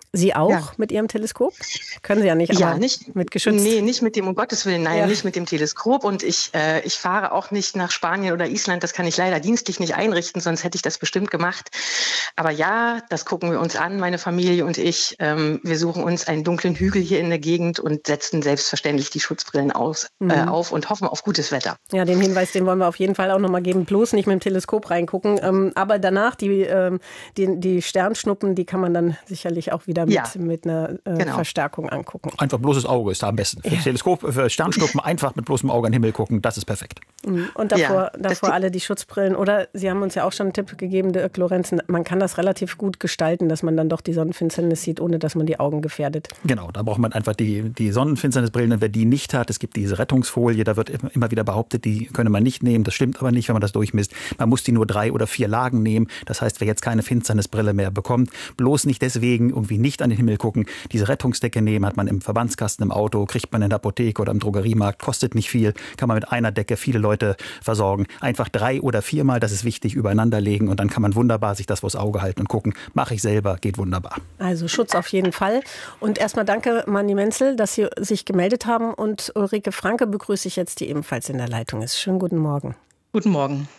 Sie auch Ja. mit Ihrem Teleskop? Können Sie ja nicht, aber Ja, nicht mit geschützt. Nee, nicht mit dem, um Gottes Willen, nein, Ja. nicht mit dem Teleskop. Und ich, äh, ich fahre auch nicht nach Spanien oder Island. Das kann ich leider dienstlich nicht einrichten, sonst hätte ich das bestimmt gemacht. Aber ja, das gucken wir uns an, meine Familie und ich. Ähm, wir suchen uns einen dunklen Hügel hier in der Gegend und setzen selbstverständlich die Schutzbrillen aus, Mhm. äh, auf und hoffen auf gutes Wetter. Ja, den Hinweis, den wollen wir auf jeden Fall auch nochmal geben. Bloß nicht mit dem Teleskop reingucken. Ähm, aber danach, die, ähm, die, die Sternschnuppen, die kann man dann sicherlich auch wieder mit, Ja. mit einer äh, Genau. Verstärkung angucken. Einfach bloßes Auge ist da am besten. Für Teleskop, für Sternschnuppen einfach mit bloßem Auge an den Himmel gucken, das ist perfekt. Mhm. Und davor, Ja, das davor die- alle die Schutzbrillen. Oder Sie haben uns ja auch schon einen Tipp gegeben, Dirk Lorenzen, man kann das relativ gut gestalten, dass man dann doch die Sonnenfinsternis sieht, ohne dass man die Augen gefährdet. Genau, da braucht man einfach die, die Sonnenfinsternisbrillen. Und wer die nicht hat, es gibt diese Rettungsfolie, da wird immer wieder behauptet, die könne man nicht nehmen. Das stimmt aber nicht, wenn man das durchmisst. Man muss die nur drei oder vier Lagen nehmen. Das heißt, wer jetzt keine Finsternisbrille mehr bekommt, bloß nicht deswegen irgendwie nicht an den Himmel gucken. Diese Rettungsdecke nehmen, hat man im Verbandskasten im Auto, kriegt man in der Apotheke oder im Drogeriemarkt, kostet nicht viel, kann man mit einer Decke viele Leute versorgen. Einfach drei oder viermal, das ist wichtig, übereinander legen und dann kann man wunderbar sich das vors Auge halten und gucken. Mache ich selber, geht wunderbar. Also Schutz auf jeden Fall. Und erstmal danke, Manni Menzel, dass Sie sich gemeldet haben. Und Ulrike Franke begrüße ich jetzt, die ebenfalls in der Leitung ist. Schönen guten Morgen. Guten Morgen.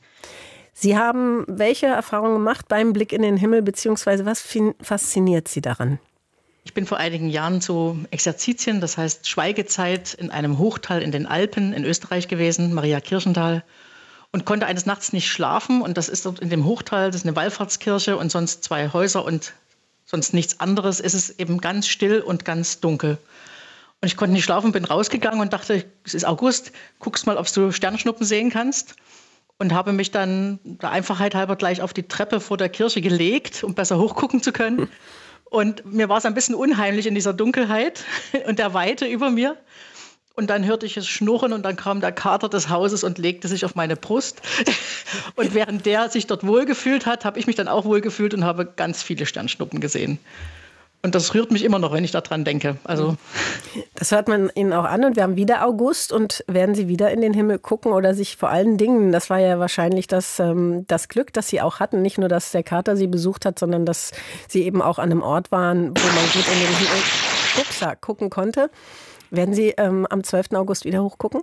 Sie haben welche Erfahrungen gemacht beim Blick in den Himmel, beziehungsweise was fin- fasziniert Sie daran? Ich bin vor einigen Jahren zu Exerzitien, das heißt Schweigezeit, in einem Hochtal in den Alpen in Österreich gewesen, Maria Kirchenthal, und konnte eines Nachts nicht schlafen. Und das ist dort in dem Hochtal, das ist eine Wallfahrtskirche und sonst zwei Häuser und sonst nichts anderes. Es ist eben ganz still und ganz dunkel. Und ich konnte nicht schlafen, bin rausgegangen und dachte, es ist August, guckst mal, ob du Sternschnuppen sehen kannst. Und habe mich dann der Einfachheit halber gleich auf die Treppe vor der Kirche gelegt, um besser hochgucken zu können. Und mir war es ein bisschen unheimlich in dieser Dunkelheit und der Weite über mir. Und dann hörte ich es schnurren und dann kam der Kater des Hauses und legte sich auf meine Brust. Und während der sich dort wohlgefühlt hat, habe ich mich dann auch wohlgefühlt und habe ganz viele Sternschnuppen gesehen. Und das rührt mich immer noch, wenn ich daran denke. Also Das hört man Ihnen auch an und wir haben wieder August und werden Sie wieder in den Himmel gucken oder sich vor allen Dingen, das war ja wahrscheinlich das, ähm, das Glück, das Sie auch hatten, nicht nur, dass der Kater Sie besucht hat, sondern dass Sie eben auch an einem Ort waren, wo man gut in den Himmel upsa, gucken konnte. Werden Sie ähm, am zwölften August wieder hochgucken?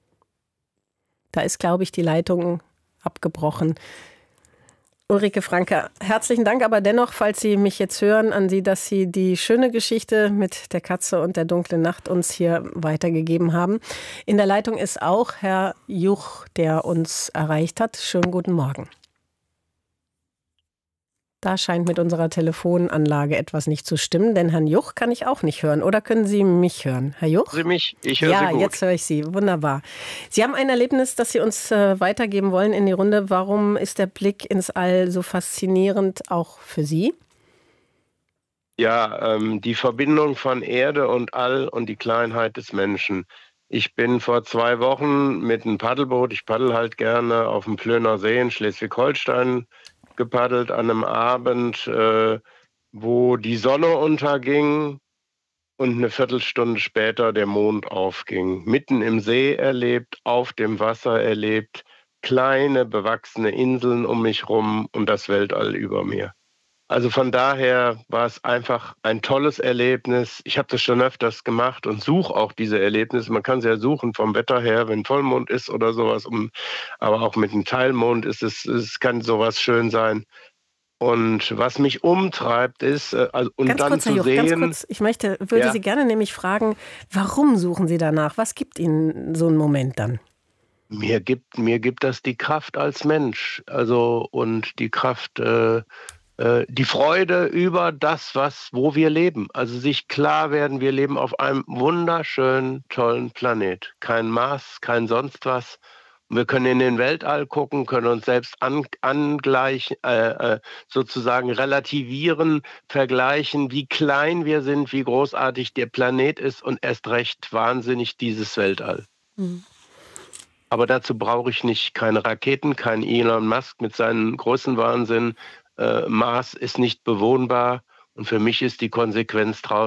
Da ist, glaube ich, die Leitung abgebrochen. Ulrike Franke, herzlichen Dank, aber dennoch, falls Sie mich jetzt hören, an Sie, dass Sie die schöne Geschichte mit der Katze und der dunklen Nacht uns hier weitergegeben haben. In der Leitung ist auch Herr Juch, der uns erreicht hat. Schönen guten Morgen. Da scheint mit unserer Telefonanlage etwas nicht zu stimmen, denn Herrn Juch kann ich auch nicht hören. Oder können Sie mich hören? Herr Juch? Sie mich? Ich höre ja, Sie gut. jetzt höre ich Sie. Wunderbar. Sie haben ein Erlebnis, das Sie uns äh, weitergeben wollen in die Runde. Warum ist der Blick ins All so faszinierend auch für Sie? Ja, ähm, die Verbindung von Erde und All und die Kleinheit des Menschen. Ich bin vor zwei Wochen mit einem Paddelboot, ich paddel halt gerne, auf dem Plöner See in Schleswig-Holstein gepaddelt an einem Abend, äh, wo die Sonne unterging und eine Viertelstunde später der Mond aufging. Mitten im See erlebt, auf dem Wasser erlebt, kleine bewachsene Inseln um mich rum und das Weltall über mir. Also von daher war es einfach ein tolles Erlebnis. Ich habe das schon öfters gemacht und suche auch diese Erlebnisse. Man kann sie ja suchen vom Wetter her, wenn Vollmond ist oder sowas. Um, aber auch mit einem Teilmond ist es, es kann sowas schön sein. Und was mich umtreibt ist, also, und ganz dann kurz, zu Herr Juch, sehen. ganz kurz. Ich möchte, würde ja. Sie gerne nämlich fragen, warum suchen Sie danach? Was gibt Ihnen so einen Moment dann? Mir gibt, mir gibt das die Kraft als Mensch. Also und die Kraft. Äh, Die Freude über das, was, wo wir leben. Also sich klar werden, wir leben auf einem wunderschönen, tollen Planet. Kein Mars, kein sonst was. Wir können in den Weltall gucken, können uns selbst an, angleichen, äh, sozusagen relativieren, vergleichen, wie klein wir sind, wie großartig der Planet ist und erst recht wahnsinnig dieses Weltall. Mhm. Aber dazu brauche ich nicht keine Raketen, kein Elon Musk mit seinem Größenwahnsinn. Äh, Mars ist nicht bewohnbar und für mich ist die Konsequenz daraus,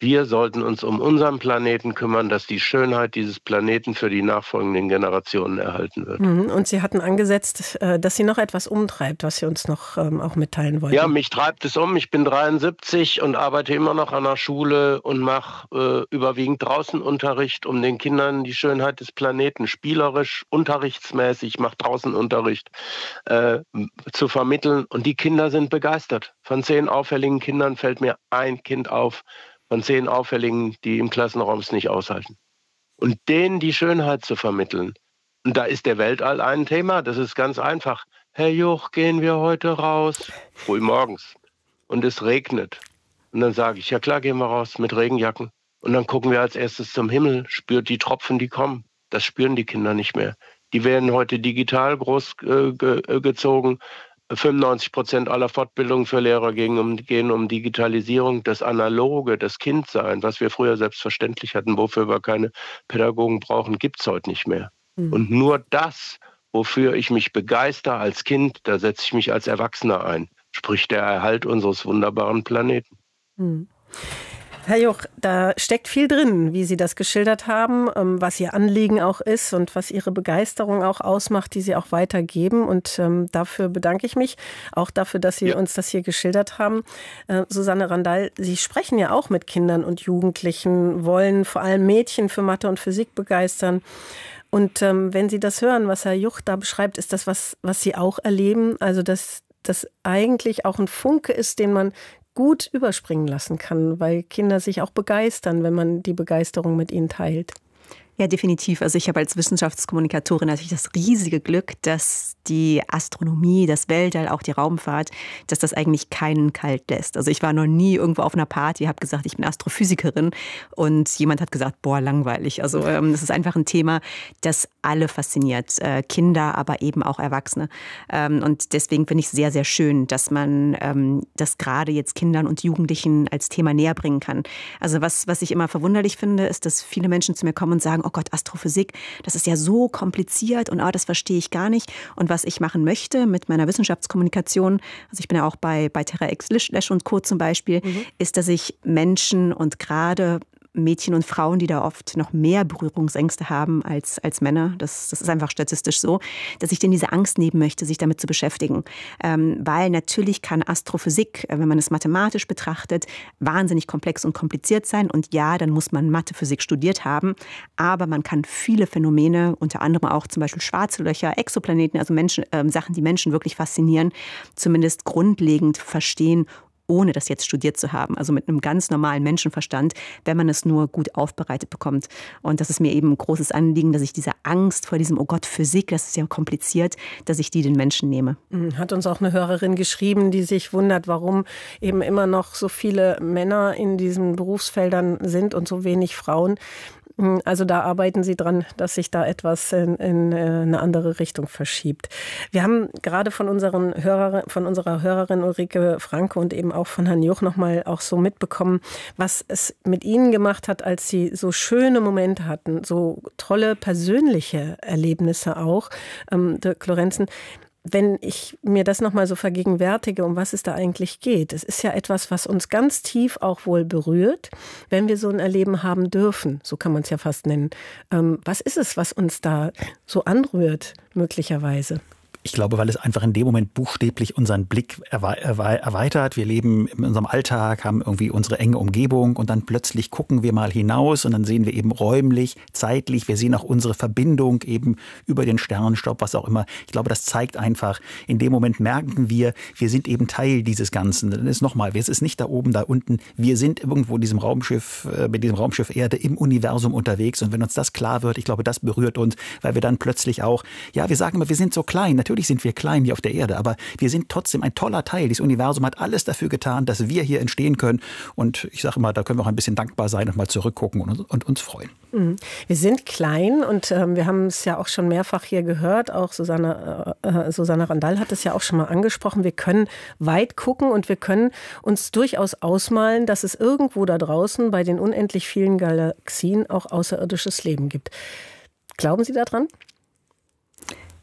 Wir sollten uns um unseren Planeten kümmern, dass die Schönheit dieses Planeten für die nachfolgenden Generationen erhalten wird. Und Sie hatten angesetzt, dass Sie noch etwas umtreibt, was Sie uns noch auch mitteilen wollten. Ja, mich treibt es um. Ich bin dreiundsiebzig und arbeite immer noch an der Schule und mache äh, überwiegend draußen Unterricht, um den Kindern die Schönheit des Planeten spielerisch, unterrichtsmäßig, ich mache draußen Unterricht, äh, zu vermitteln. Und die Kinder sind begeistert. Von zehn auffälligen Kindern fällt mir ein Kind auf, von zehn Auffälligen, die im Klassenraum es nicht aushalten. Und denen die Schönheit zu vermitteln. Und da ist der Weltall ein Thema, das ist ganz einfach. Herr Juch, gehen wir heute raus? Früh morgens. Und es regnet. Und dann sage ich, ja klar, gehen wir raus mit Regenjacken. Und dann gucken wir als erstes zum Himmel, spürt die Tropfen, die kommen. Das spüren die Kinder nicht mehr. Die werden heute digital groß äh, ge- gezogen. fünfundneunzig Prozent aller Fortbildungen für Lehrer gehen um, gehen um Digitalisierung, das Analoge, das Kindsein, was wir früher selbstverständlich hatten, wofür wir keine Pädagogen brauchen, gibt es heute nicht mehr. Mhm. Und nur das, wofür ich mich begeister als Kind, da setze ich mich als Erwachsener ein, sprich der Erhalt unseres wunderbaren Planeten. Mhm. Herr Juch, da steckt viel drin, wie Sie das geschildert haben, was Ihr Anliegen auch ist und was Ihre Begeisterung auch ausmacht, die Sie auch weitergeben. Und ähm, dafür bedanke ich mich, auch dafür, dass Sie ja. uns das hier geschildert haben. Äh, Susanne Randall, Sie sprechen ja auch mit Kindern und Jugendlichen, wollen vor allem Mädchen für Mathe und Physik begeistern. Und ähm, wenn Sie das hören, was Herr Juch da beschreibt, ist das was, was Sie auch erleben? Also, dass das eigentlich auch ein Funke ist, den man gut überspringen lassen kann, weil Kinder sich auch begeistern, wenn man die Begeisterung mit ihnen teilt. Ja, definitiv. Also ich habe als Wissenschaftskommunikatorin natürlich das riesige Glück, dass die Astronomie, das Weltall, auch die Raumfahrt, dass das eigentlich keinen kalt lässt. Also ich war noch nie irgendwo auf einer Party, habe gesagt, ich bin Astrophysikerin und jemand hat gesagt, boah, langweilig. Also ähm, das ist einfach ein Thema, das alle fasziniert, äh, Kinder, aber eben auch Erwachsene. Ähm, und deswegen finde ich es sehr, sehr schön, dass man ähm, das gerade jetzt Kindern und Jugendlichen als Thema näher bringen kann. Also was, was ich immer verwunderlich finde, ist, dass viele Menschen zu mir kommen und sagen, oh Gott, Astrophysik, das ist ja so kompliziert und oh, das verstehe ich gar nicht. Und was ich machen möchte mit meiner Wissenschaftskommunikation, also ich bin ja auch bei, bei Terra X Lesch und Co. zum Beispiel, mhm. ist, dass ich Menschen und gerade Mädchen und Frauen, die da oft noch mehr Berührungsängste haben als, als Männer, das, das ist einfach statistisch so, dass ich denen diese Angst nehmen möchte, sich damit zu beschäftigen. Ähm, weil natürlich kann Astrophysik, wenn man es mathematisch betrachtet, wahnsinnig komplex und kompliziert sein. Und ja, dann muss man Mathe-Physik studiert haben. Aber man kann viele Phänomene, unter anderem auch zum Beispiel schwarze Löcher, Exoplaneten, also Menschen, äh, Sachen, die Menschen wirklich faszinieren, zumindest grundlegend verstehen, ohne das jetzt studiert zu haben, also mit einem ganz normalen Menschenverstand, wenn man es nur gut aufbereitet bekommt. Und das ist mir eben ein großes Anliegen, dass ich diese Angst vor diesem, oh Gott, Physik, das ist ja kompliziert, dass ich die den Menschen nehme. Hat uns auch eine Hörerin geschrieben, die sich wundert, warum eben immer noch so viele Männer in diesen Berufsfeldern sind und so wenig Frauen. Also da arbeiten Sie dran, dass sich da etwas in, in eine andere Richtung verschiebt. Wir haben gerade von, unseren Hörer, von unserer Hörerin Ulrike Franke und eben auch von Herrn Juch nochmal auch so mitbekommen, was es mit Ihnen gemacht hat, als Sie so schöne Momente hatten, so tolle persönliche Erlebnisse auch. Ähm, Dirk Lorenzen, wenn ich mir das nochmal so vergegenwärtige, um was es da eigentlich geht. Es ist ja etwas, was uns ganz tief auch wohl berührt, wenn wir so ein Erleben haben dürfen. So kann man es ja fast nennen. Ähm, was ist es, was uns da so anrührt, möglicherweise? Ich glaube, weil es einfach in dem Moment buchstäblich unseren Blick erweitert. Wir leben in unserem Alltag, haben irgendwie unsere enge Umgebung und dann plötzlich gucken wir mal hinaus und dann sehen wir eben räumlich, zeitlich, wir sehen auch unsere Verbindung eben über den Sternenstaub, was auch immer. Ich glaube, das zeigt einfach, in dem Moment merken wir, wir sind eben Teil dieses Ganzen. Dann ist nochmal, es ist nicht da oben, da unten. Wir sind irgendwo in diesem Raumschiff, mit diesem Raumschiff Erde im Universum unterwegs. Und wenn uns das klar wird, ich glaube, das berührt uns, weil wir dann plötzlich auch, ja, wir sagen immer, wir sind so klein. Natürlich Natürlich sind wir klein hier auf der Erde, aber wir sind trotzdem ein toller Teil. Das Universum hat alles dafür getan, dass wir hier entstehen können. Und ich sage immer, da können wir auch ein bisschen dankbar sein und mal zurückgucken und, und uns freuen. Wir sind klein und äh, wir haben es ja auch schon mehrfach hier gehört. Auch Susanne, äh, Susanne Randall hat es ja auch schon mal angesprochen. Wir können weit gucken und wir können uns durchaus ausmalen, dass es irgendwo da draußen bei den unendlich vielen Galaxien auch außerirdisches Leben gibt. Glauben Sie daran?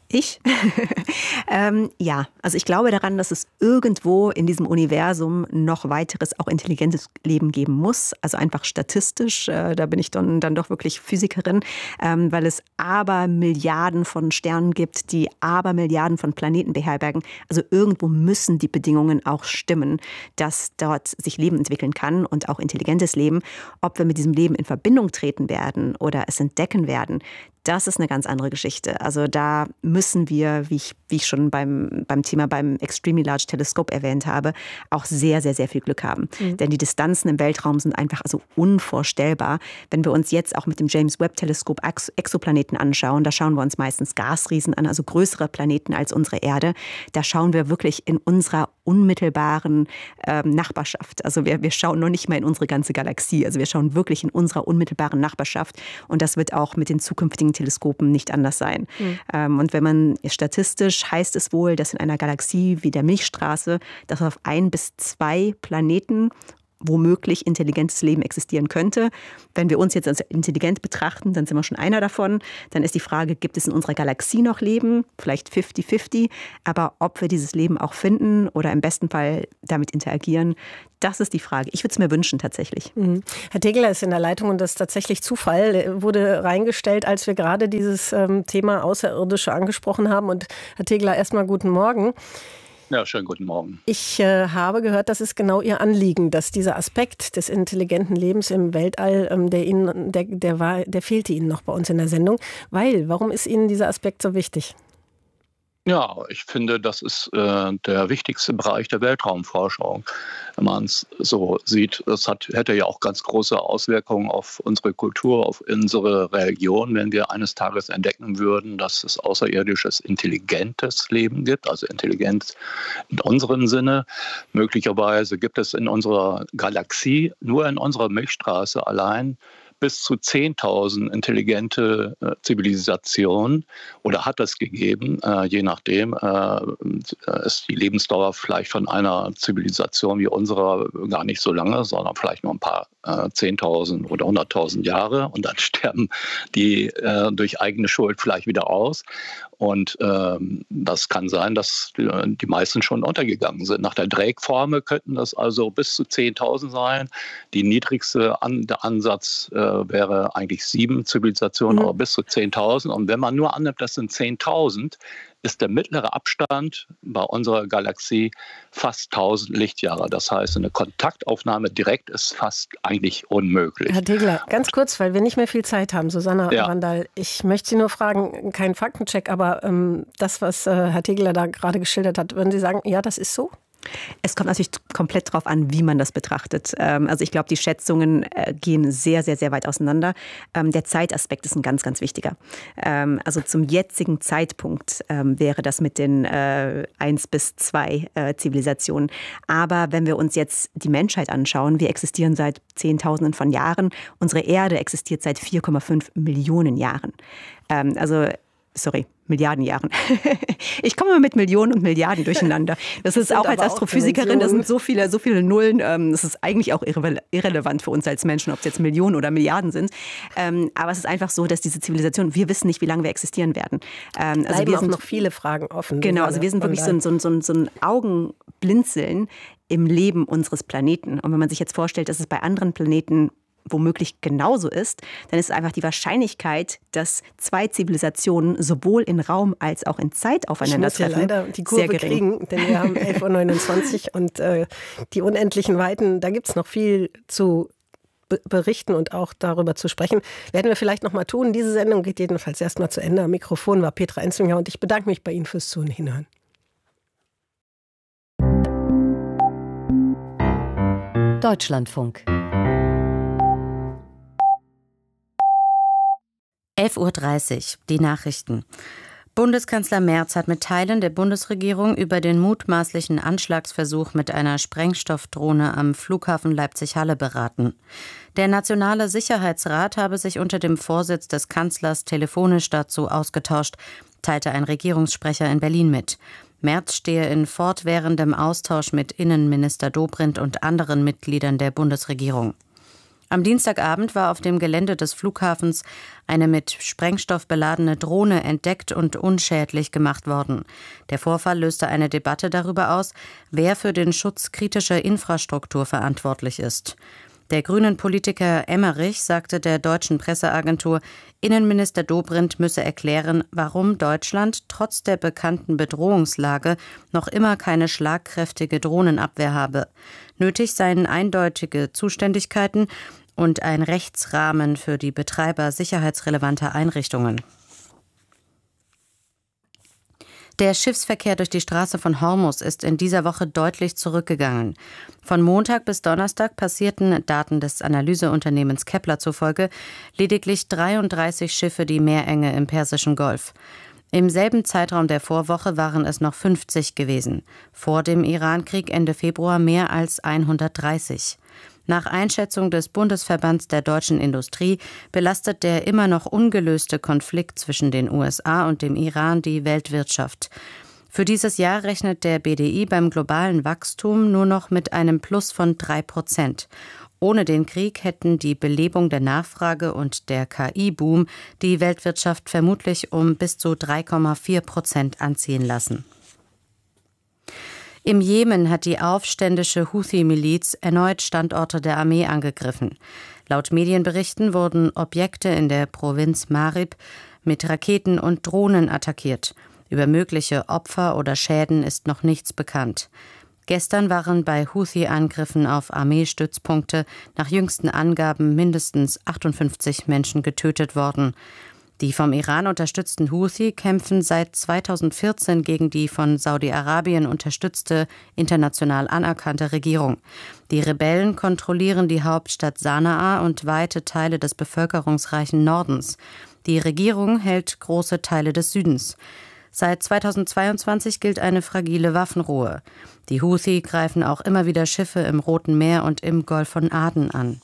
Ich? ähm, ja, also ich glaube daran, dass es irgendwo in diesem Universum noch weiteres, auch intelligentes Leben geben muss. Also einfach statistisch, äh, da bin ich dann, dann doch wirklich Physikerin, ähm, weil es aber Milliarden von Sternen gibt, die aber Milliarden von Planeten beherbergen. Also irgendwo müssen die Bedingungen auch stimmen, dass dort sich Leben entwickeln kann und auch intelligentes Leben. Ob wir mit diesem Leben in Verbindung treten werden oder es entdecken werden, das ist eine ganz andere Geschichte. Also da müssen wir, wie ich, wie ich schon beim, beim Thema beim Extremely Large Telescope erwähnt habe, auch sehr, sehr, sehr viel Glück haben. Mhm. Denn die Distanzen im Weltraum sind einfach also unvorstellbar. Wenn wir uns jetzt auch mit dem James Webb Teleskop Exoplaneten anschauen, da schauen wir uns meistens Gasriesen an, also größere Planeten als unsere Erde. Da schauen wir wirklich in unserer unmittelbaren ähm, Nachbarschaft. Also wir, wir schauen noch nicht mal in unsere ganze Galaxie. Also wir schauen wirklich in unserer unmittelbaren Nachbarschaft. Und das wird auch mit den zukünftigen Teleskopen nicht anders sein. Mhm. Ähm, und wenn man statistisch heißt es wohl, dass in einer Galaxie wie der Milchstraße, dass auf ein bis zwei Planeten womöglich intelligentes Leben existieren könnte. Wenn wir uns jetzt als intelligent betrachten, dann sind wir schon einer davon. Dann ist die Frage, gibt es in unserer Galaxie noch Leben? Vielleicht fünfzig fünfzig. Aber ob wir dieses Leben auch finden oder im besten Fall damit interagieren, das ist die Frage. Ich würde es mir wünschen, tatsächlich. Mhm. Herr Tegeler ist in der Leitung und das ist tatsächlich Zufall. Er wurde reingestellt, als wir gerade dieses ähm, Thema Außerirdische angesprochen haben. Und Herr Tegeler, erstmal guten Morgen. Ja, schönen guten Morgen. Ich äh, habe gehört, das ist genau Ihr Anliegen, dass dieser Aspekt des intelligenten Lebens im Weltall, ähm, der Ihnen, der, der war, der fehlte Ihnen noch bei uns in der Sendung. Weil, warum ist Ihnen dieser Aspekt so wichtig? Ja, ich finde, das ist äh, der wichtigste Bereich der Weltraumforschung. Wenn man es so sieht, das hat, hätte ja auch ganz große Auswirkungen auf unsere Kultur, auf unsere Religion, wenn wir eines Tages entdecken würden, dass es außerirdisches, intelligentes Leben gibt, also Intelligenz in unserem Sinne. Möglicherweise gibt es in unserer Galaxie, nur in unserer Milchstraße allein, bis zu zehntausend intelligente äh, Zivilisationen oder hat es gegeben, äh, je nachdem äh, ist die Lebensdauer vielleicht von einer Zivilisation wie unserer gar nicht so lange, sondern vielleicht nur ein paar äh, zehntausend oder hunderttausend Jahre und dann sterben die äh, durch eigene Schuld vielleicht wieder aus. Und ähm, das kann sein, dass die, die meisten schon untergegangen sind. Nach der Drake-Formel könnten das also bis zu zehntausend sein. Die niedrigste An- der Ansatz äh, wäre eigentlich sieben Zivilisationen, mhm. aber bis zu zehntausend. Und wenn man nur annimmt, das sind zehntausend, ist der mittlere Abstand bei unserer Galaxie fast tausend Lichtjahre. Das heißt, eine Kontaktaufnahme direkt ist fast eigentlich unmöglich. Herr Tegeler, ganz kurz, weil wir nicht mehr viel Zeit haben. Susanna ja. Randall, ich möchte Sie nur fragen, kein Faktencheck, aber ähm, das, was äh, Herr Tegeler da gerade geschildert hat, würden Sie sagen, ja, das ist so? Es kommt natürlich komplett darauf an, wie man das betrachtet. Also ich glaube, die Schätzungen gehen sehr, sehr, sehr weit auseinander. Der Zeitaspekt ist ein ganz, ganz wichtiger. Also zum jetzigen Zeitpunkt wäre das mit den eins bis zwei Zivilisationen. Aber wenn wir uns jetzt die Menschheit anschauen, wir existieren seit Zehntausenden von Jahren. Unsere Erde existiert seit vier Komma fünf Millionen Jahren. Also Sorry, Milliarden Jahren. Ich komme mit Millionen und Milliarden durcheinander. Das ist auch als Astrophysikerin, das sind so viele, so viele Nullen. Das ist eigentlich auch irre- irrelevant für uns als Menschen, ob es jetzt Millionen oder Milliarden sind. Aber es ist einfach so, dass diese Zivilisation, wir wissen nicht, wie lange wir existieren werden. Also bleiben wir sind auch noch viele Fragen offen. Genau, also wir sind wirklich so ein, so ein, so ein, so ein Augenblinzeln im Leben unseres Planeten. Und wenn man sich jetzt vorstellt, dass es bei anderen Planeten womöglich genauso ist, dann ist einfach die Wahrscheinlichkeit, dass zwei Zivilisationen sowohl in Raum als auch in Zeit aufeinandertreffen, ich muss ja leider die Kurve kriegen, denn wir haben elf Uhr neunundzwanzig und äh, die unendlichen Weiten, da gibt es noch viel zu be- berichten und auch darüber zu sprechen. Werden wir vielleicht noch mal tun. Diese Sendung geht jedenfalls erstmal zu Ende. Am Mikrofon war Petra Enzminger und ich bedanke mich bei Ihnen fürs Zuhören. Hinhören. Deutschlandfunk. elf Uhr dreißig, die Nachrichten. Bundeskanzler Merz hat mit Teilen der Bundesregierung über den mutmaßlichen Anschlagsversuch mit einer Sprengstoffdrohne am Flughafen Leipzig-Halle beraten. Der Nationale Sicherheitsrat habe sich unter dem Vorsitz des Kanzlers telefonisch dazu ausgetauscht, teilte ein Regierungssprecher in Berlin mit. Merz stehe in fortwährendem Austausch mit Innenminister Dobrindt und anderen Mitgliedern der Bundesregierung. Am Dienstagabend war auf dem Gelände des Flughafens eine mit Sprengstoff beladene Drohne entdeckt und unschädlich gemacht worden. Der Vorfall löste eine Debatte darüber aus, wer für den Schutz kritischer Infrastruktur verantwortlich ist. Der grünen Politiker Emmerich sagte der deutschen Presseagentur, Innenminister Dobrindt müsse erklären, warum Deutschland trotz der bekannten Bedrohungslage noch immer keine schlagkräftige Drohnenabwehr habe. Nötig seien eindeutige Zuständigkeiten und ein Rechtsrahmen für die Betreiber sicherheitsrelevanter Einrichtungen. Der Schiffsverkehr durch die Straße von Hormuz ist in dieser Woche deutlich zurückgegangen. Von Montag bis Donnerstag passierten, Daten des Analyseunternehmens Kepler zufolge, lediglich dreiunddreißig Schiffe die Meerenge im Persischen Golf. Im selben Zeitraum der Vorwoche waren es noch fünfzig gewesen. Vor dem Irankrieg Ende Februar mehr als hundertdreißig. Nach Einschätzung des Bundesverbands der deutschen Industrie belastet der immer noch ungelöste Konflikt zwischen den U S A und dem Iran die Weltwirtschaft. Für dieses Jahr rechnet der B D I beim globalen Wachstum nur noch mit einem Plus von drei Prozent. Ohne den Krieg hätten die Belebung der Nachfrage und der K I-Boom die Weltwirtschaft vermutlich um bis zu drei Komma vier Prozent anziehen lassen. Im Jemen hat die aufständische Houthi-Miliz erneut Standorte der Armee angegriffen. Laut Medienberichten wurden Objekte in der Provinz Marib mit Raketen und Drohnen attackiert. Über mögliche Opfer oder Schäden ist noch nichts bekannt. Gestern waren bei Houthi-Angriffen auf Armeestützpunkte nach jüngsten Angaben mindestens achtundfünfzig Menschen getötet worden. Die vom Iran unterstützten Houthi kämpfen seit zweitausendvierzehn gegen die von Saudi-Arabien unterstützte, international anerkannte Regierung. Die Rebellen kontrollieren die Hauptstadt Sanaa und weite Teile des bevölkerungsreichen Nordens. Die Regierung hält große Teile des Südens. Seit zweitausendzweiundzwanzig gilt eine fragile Waffenruhe. Die Houthi greifen auch immer wieder Schiffe im Roten Meer und im Golf von Aden an.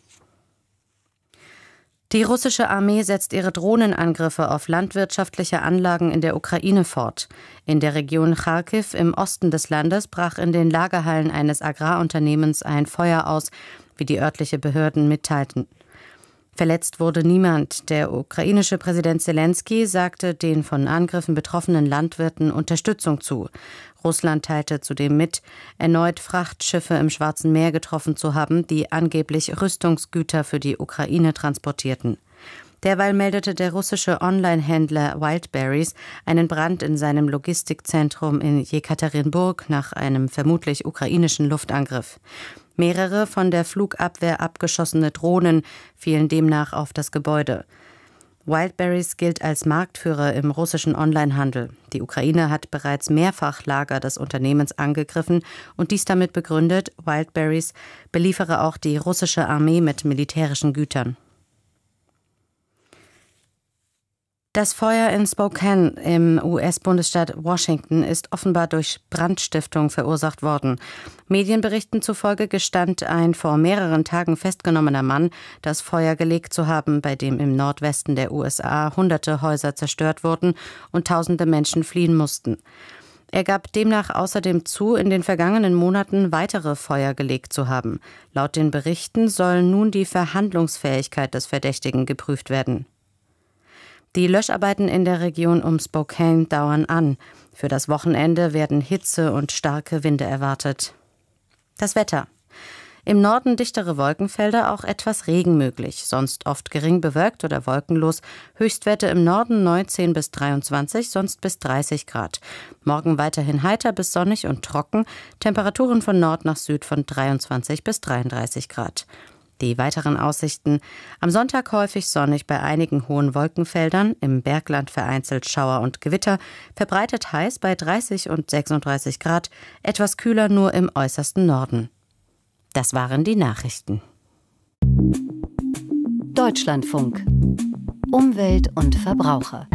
Die russische Armee setzt ihre Drohnenangriffe auf landwirtschaftliche Anlagen in der Ukraine fort. In der Region Charkiw im Osten des Landes brach in den Lagerhallen eines Agrarunternehmens ein Feuer aus, wie die örtliche Behörden mitteilten. Verletzt wurde niemand. Der ukrainische Präsident Selenskyj sagte den von Angriffen betroffenen Landwirten Unterstützung zu. Russland teilte zudem mit, erneut Frachtschiffe im Schwarzen Meer getroffen zu haben, die angeblich Rüstungsgüter für die Ukraine transportierten. Derweil meldete der russische Online-Händler Wildberries einen Brand in seinem Logistikzentrum in Jekaterinburg nach einem vermutlich ukrainischen Luftangriff. Mehrere von der Flugabwehr abgeschossene Drohnen fielen demnach auf das Gebäude. Wildberries gilt als Marktführer im russischen Onlinehandel. Die Ukraine hat bereits mehrfach Lager des Unternehmens angegriffen und dies damit begründet, Wildberries beliefere auch die russische Armee mit militärischen Gütern. Das Feuer in Spokane im U S-Bundesstaat Washington ist offenbar durch Brandstiftung verursacht worden. Medienberichten zufolge gestand ein vor mehreren Tagen festgenommener Mann, das Feuer gelegt zu haben, bei dem im Nordwesten der U S A hunderte Häuser zerstört wurden und tausende Menschen fliehen mussten. Er gab demnach außerdem zu, in den vergangenen Monaten weitere Feuer gelegt zu haben. Laut den Berichten soll nun die Verhandlungsfähigkeit des Verdächtigen geprüft werden. Die Löscharbeiten in der Region um Spokane dauern an. Für das Wochenende werden Hitze und starke Winde erwartet. Das Wetter. Im Norden dichtere Wolkenfelder, auch etwas Regen möglich. Sonst oft gering bewölkt oder wolkenlos. Höchstwerte im Norden neunzehn bis dreiundzwanzig, sonst bis dreißig Grad. Morgen weiterhin heiter bis sonnig und trocken. Temperaturen von Nord nach Süd von dreiundzwanzig bis dreiunddreißig Grad. Die weiteren Aussichten: Am Sonntag häufig sonnig bei einigen hohen Wolkenfeldern, im Bergland vereinzelt Schauer und Gewitter, verbreitet heiß bei dreißig und sechsunddreißig Grad, etwas kühler nur im äußersten Norden. Das waren die Nachrichten. Deutschlandfunk. Umwelt und Verbraucher.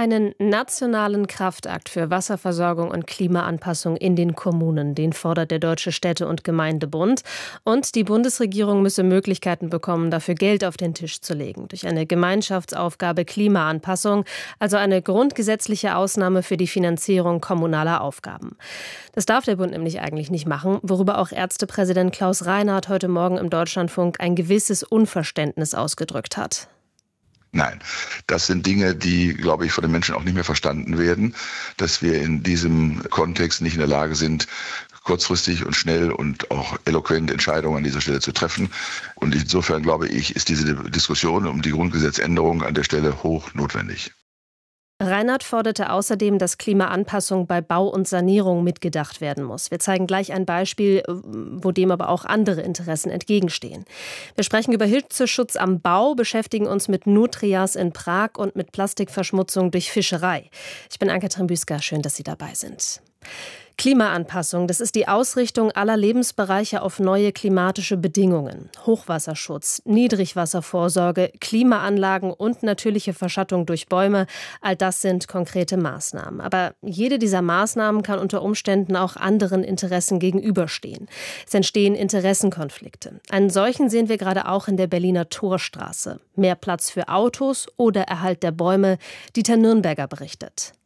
einen nationalen Kraftakt für Wasserversorgung und Klimaanpassung in den Kommunen. Den fordert der Deutsche Städte- und Gemeindebund. Und die Bundesregierung müsse Möglichkeiten bekommen, dafür Geld auf den Tisch zu legen. Durch eine Gemeinschaftsaufgabe Klimaanpassung, also eine grundgesetzliche Ausnahme für die Finanzierung kommunaler Aufgaben. Das darf der Bund nämlich eigentlich nicht machen, worüber auch Ärztepräsident Klaus Reinhardt heute Morgen im Deutschlandfunk ein gewisses Unverständnis ausgedrückt hat. Nein, das sind Dinge, die, glaube ich, von den Menschen auch nicht mehr verstanden werden, dass wir in diesem Kontext nicht in der Lage sind, kurzfristig und schnell und auch eloquent Entscheidungen an dieser Stelle zu treffen. Und insofern, glaube ich, ist diese Diskussion um die Grundgesetzänderung an der Stelle hoch notwendig. Reinhardt forderte außerdem, dass Klimaanpassung bei Bau und Sanierung mitgedacht werden muss. Wir zeigen gleich ein Beispiel, wo dem aber auch andere Interessen entgegenstehen. Wir sprechen über Hitzeschutz am Bau, beschäftigen uns mit Nutrias in Prag und mit Plastikverschmutzung durch Fischerei. Ich bin Ann-Kathrin Büsker, schön, dass Sie dabei sind. Klimaanpassung, das ist die Ausrichtung aller Lebensbereiche auf neue klimatische Bedingungen. Hochwasserschutz, Niedrigwasservorsorge, Klimaanlagen und natürliche Verschattung durch Bäume, all das sind konkrete Maßnahmen. Aber jede dieser Maßnahmen kann unter Umständen auch anderen Interessen gegenüberstehen. Es entstehen Interessenkonflikte. Einen solchen sehen wir gerade auch in der Berliner Torstraße. Mehr Platz für Autos oder Erhalt der Bäume, Dieter Nürnberger berichtet.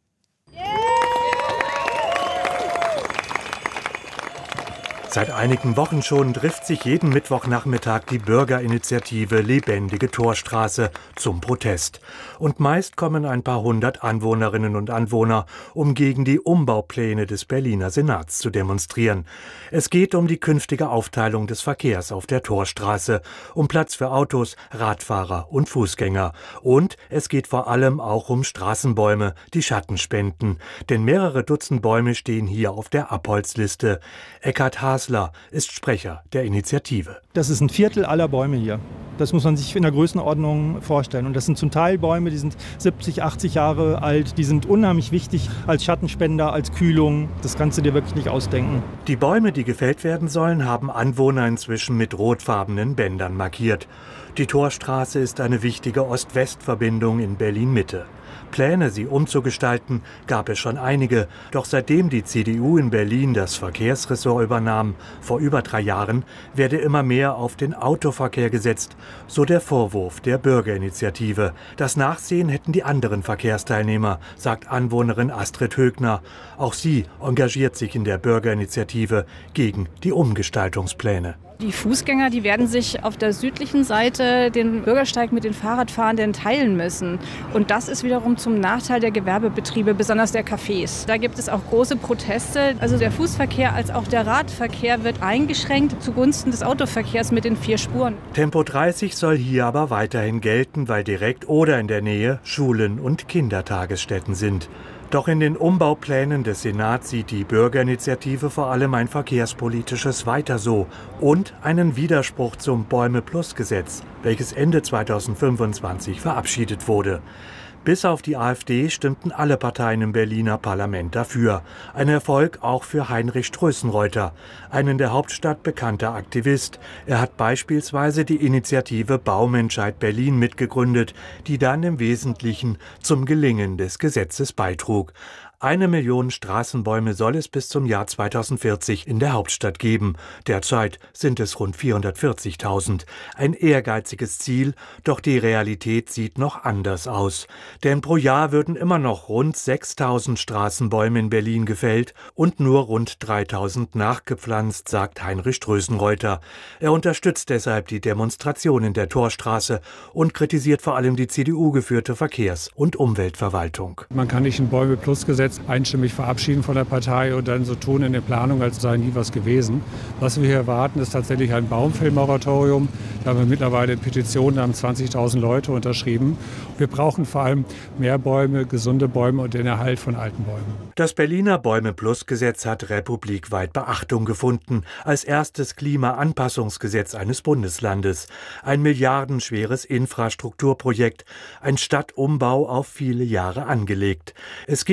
Seit einigen Wochen schon trifft sich jeden Mittwochnachmittag die Bürgerinitiative Lebendige Torstraße zum Protest. Und meist kommen ein paar hundert Anwohnerinnen und Anwohner, um gegen die Umbaupläne des Berliner Senats zu demonstrieren. Es geht um die künftige Aufteilung des Verkehrs auf der Torstraße, um Platz für Autos, Radfahrer und Fußgänger. Und es geht vor allem auch um Straßenbäume, die Schatten spenden. Denn mehrere Dutzend Bäume stehen hier auf der Abholzliste. Eckhard Hasler ist Sprecher der Initiative. Das ist ein Viertel aller Bäume hier. Das muss man sich in der Größenordnung vorstellen. Und das sind zum Teil Bäume, die sind siebzig, achtzig Jahre alt. Die sind unheimlich wichtig als Schattenspender, als Kühlung. Das kannst du dir wirklich nicht ausdenken. Die Bäume, die gefällt werden sollen, haben Anwohner inzwischen mit rotfarbenen Bändern markiert. Die Torstraße ist eine wichtige Ost-West-Verbindung in Berlin-Mitte. Pläne, sie umzugestalten, gab es schon einige. Doch seitdem die C D U in Berlin das Verkehrsressort übernahm, vor über drei Jahren, werde immer mehr auf den Autoverkehr gesetzt. So der Vorwurf der Bürgerinitiative. Das Nachsehen hätten die anderen Verkehrsteilnehmer, sagt Anwohnerin Astrid Högner. Auch sie engagiert sich in der Bürgerinitiative gegen die Umgestaltungspläne. Die Fußgänger, die werden sich auf der südlichen Seite den Bürgersteig mit den Fahrradfahrenden teilen müssen. Und das ist wiederum zum Nachteil der Gewerbebetriebe, besonders der Cafés. Da gibt es auch große Proteste. Also der Fußverkehr als auch der Radverkehr wird eingeschränkt zugunsten des Autoverkehrs mit den vier Spuren. Tempo dreißig soll hier aber weiterhin gelten, weil direkt oder in der Nähe Schulen und Kindertagesstätten sind. Doch in den Umbauplänen des Senats sieht die Bürgerinitiative vor allem ein verkehrspolitisches Weiter so und einen Widerspruch zum Bäume-Plus-Gesetz, welches Ende zweitausendfünfundzwanzig verabschiedet wurde. Bis auf die AfD stimmten alle Parteien im Berliner Parlament dafür. Ein Erfolg auch für Heinrich Strößenreuter, ein in der Hauptstadt bekannter Aktivist. Er hat beispielsweise die Initiative Baumenschheit Berlin mitgegründet, die dann im Wesentlichen zum Gelingen des Gesetzes beitrug. Eine Million Straßenbäume soll es bis zum Jahr zweitausendvierzig in der Hauptstadt geben. Derzeit sind es rund vierhundertvierzigtausend. Ein ehrgeiziges Ziel, doch die Realität sieht noch anders aus. Denn pro Jahr würden immer noch rund sechstausend Straßenbäume in Berlin gefällt und nur rund dreitausend nachgepflanzt, sagt Heinrich Strößenreuter. Er unterstützt deshalb die Demonstration in der Torstraße und kritisiert vor allem die C D U-geführte Verkehrs- und Umweltverwaltung. Man kann nicht ein Bäume-Plus-Gesetz einstimmig verabschieden von der Partei und dann so tun in den Planungen, als sei nie was gewesen. Was wir hier erwarten, ist tatsächlich ein Baumfellmoratorium. Da haben wir mittlerweile Petitionen, da haben zwanzigtausend Leute unterschrieben. Wir brauchen vor allem mehr Bäume, gesunde Bäume und den Erhalt von alten Bäumen. Das Berliner Bäume-Plus-Gesetz hat republikweit Beachtung gefunden, als erstes Klimaanpassungsgesetz eines Bundeslandes. Ein milliardenschweres Infrastrukturprojekt, ein Stadtumbau auf viele Jahre angelegt. Es geht um Behörden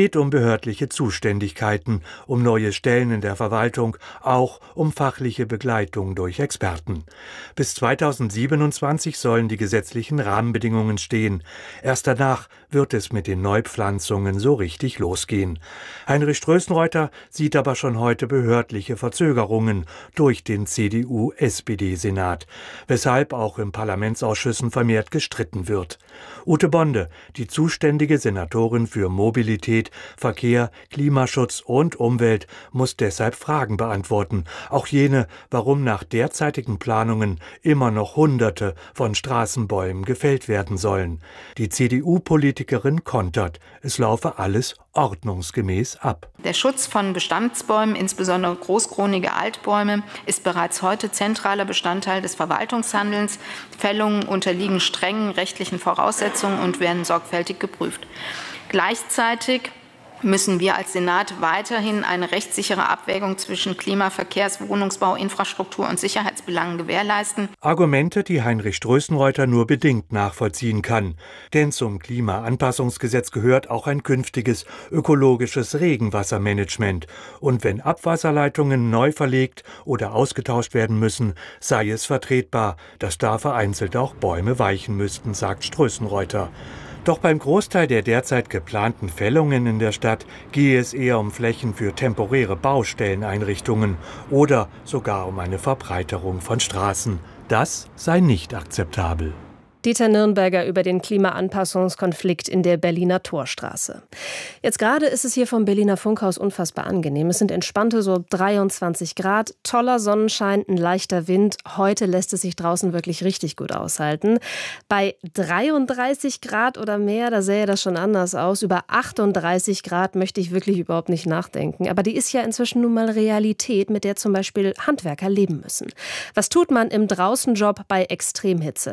behördliche Zuständigkeiten, um neue Stellen in der Verwaltung, auch um fachliche Begleitung durch Experten. Bis zweitausendsiebenundzwanzig sollen die gesetzlichen Rahmenbedingungen stehen. Erst danach wird es mit den Neupflanzungen so richtig losgehen. Heinrich Strößenreuter sieht aber schon heute behördliche Verzögerungen durch den C D U S P D-Senat, weshalb auch im Parlamentsausschüssen vermehrt gestritten wird. Ute Bonde, die zuständige Senatorin für Mobilität, Verkehr, Klimaschutz und Umwelt, muss deshalb Fragen beantworten. Auch jene, warum nach derzeitigen Planungen immer noch Hunderte von Straßenbäumen gefällt werden sollen. Die C D U-Politikerin kontert, es laufe alles ordnungsgemäß ab. Der Schutz von Bestandsbäumen, insbesondere großkronige Altbäume, ist bereits heute zentraler Bestandteil des Verwaltungshandelns. Fällungen unterliegen strengen rechtlichen Voraussetzungen und werden sorgfältig geprüft. Gleichzeitig müssen wir als Senat weiterhin eine rechtssichere Abwägung zwischen Klima-, Verkehrs-, Wohnungsbau, Infrastruktur und Sicherheitsbelangen gewährleisten. Argumente, die Heinrich Strößenreuter nur bedingt nachvollziehen kann. Denn zum Klimaanpassungsgesetz gehört auch ein künftiges ökologisches Regenwassermanagement. Und wenn Abwasserleitungen neu verlegt oder ausgetauscht werden müssen, sei es vertretbar, dass da vereinzelt auch Bäume weichen müssten, sagt Strößenreuter. Doch beim Großteil der derzeit geplanten Fällungen in der Stadt gehe es eher um Flächen für temporäre Baustelleneinrichtungen oder sogar um eine Verbreiterung von Straßen. Das sei nicht akzeptabel. Dieter Nürnberger über den Klimaanpassungskonflikt in der Berliner Torstraße. Jetzt gerade ist es hier vom Berliner Funkhaus unfassbar angenehm. Es sind entspannte so dreiundzwanzig Grad, toller Sonnenschein, ein leichter Wind. Heute lässt es sich draußen wirklich richtig gut aushalten. Bei dreiunddreißig Grad oder mehr, da sähe das schon anders aus. Über achtunddreißig Grad möchte ich wirklich überhaupt nicht nachdenken. Aber die ist ja inzwischen nun mal Realität, mit der zum Beispiel Handwerker leben müssen. Was tut man im Draußenjob bei Extremhitze?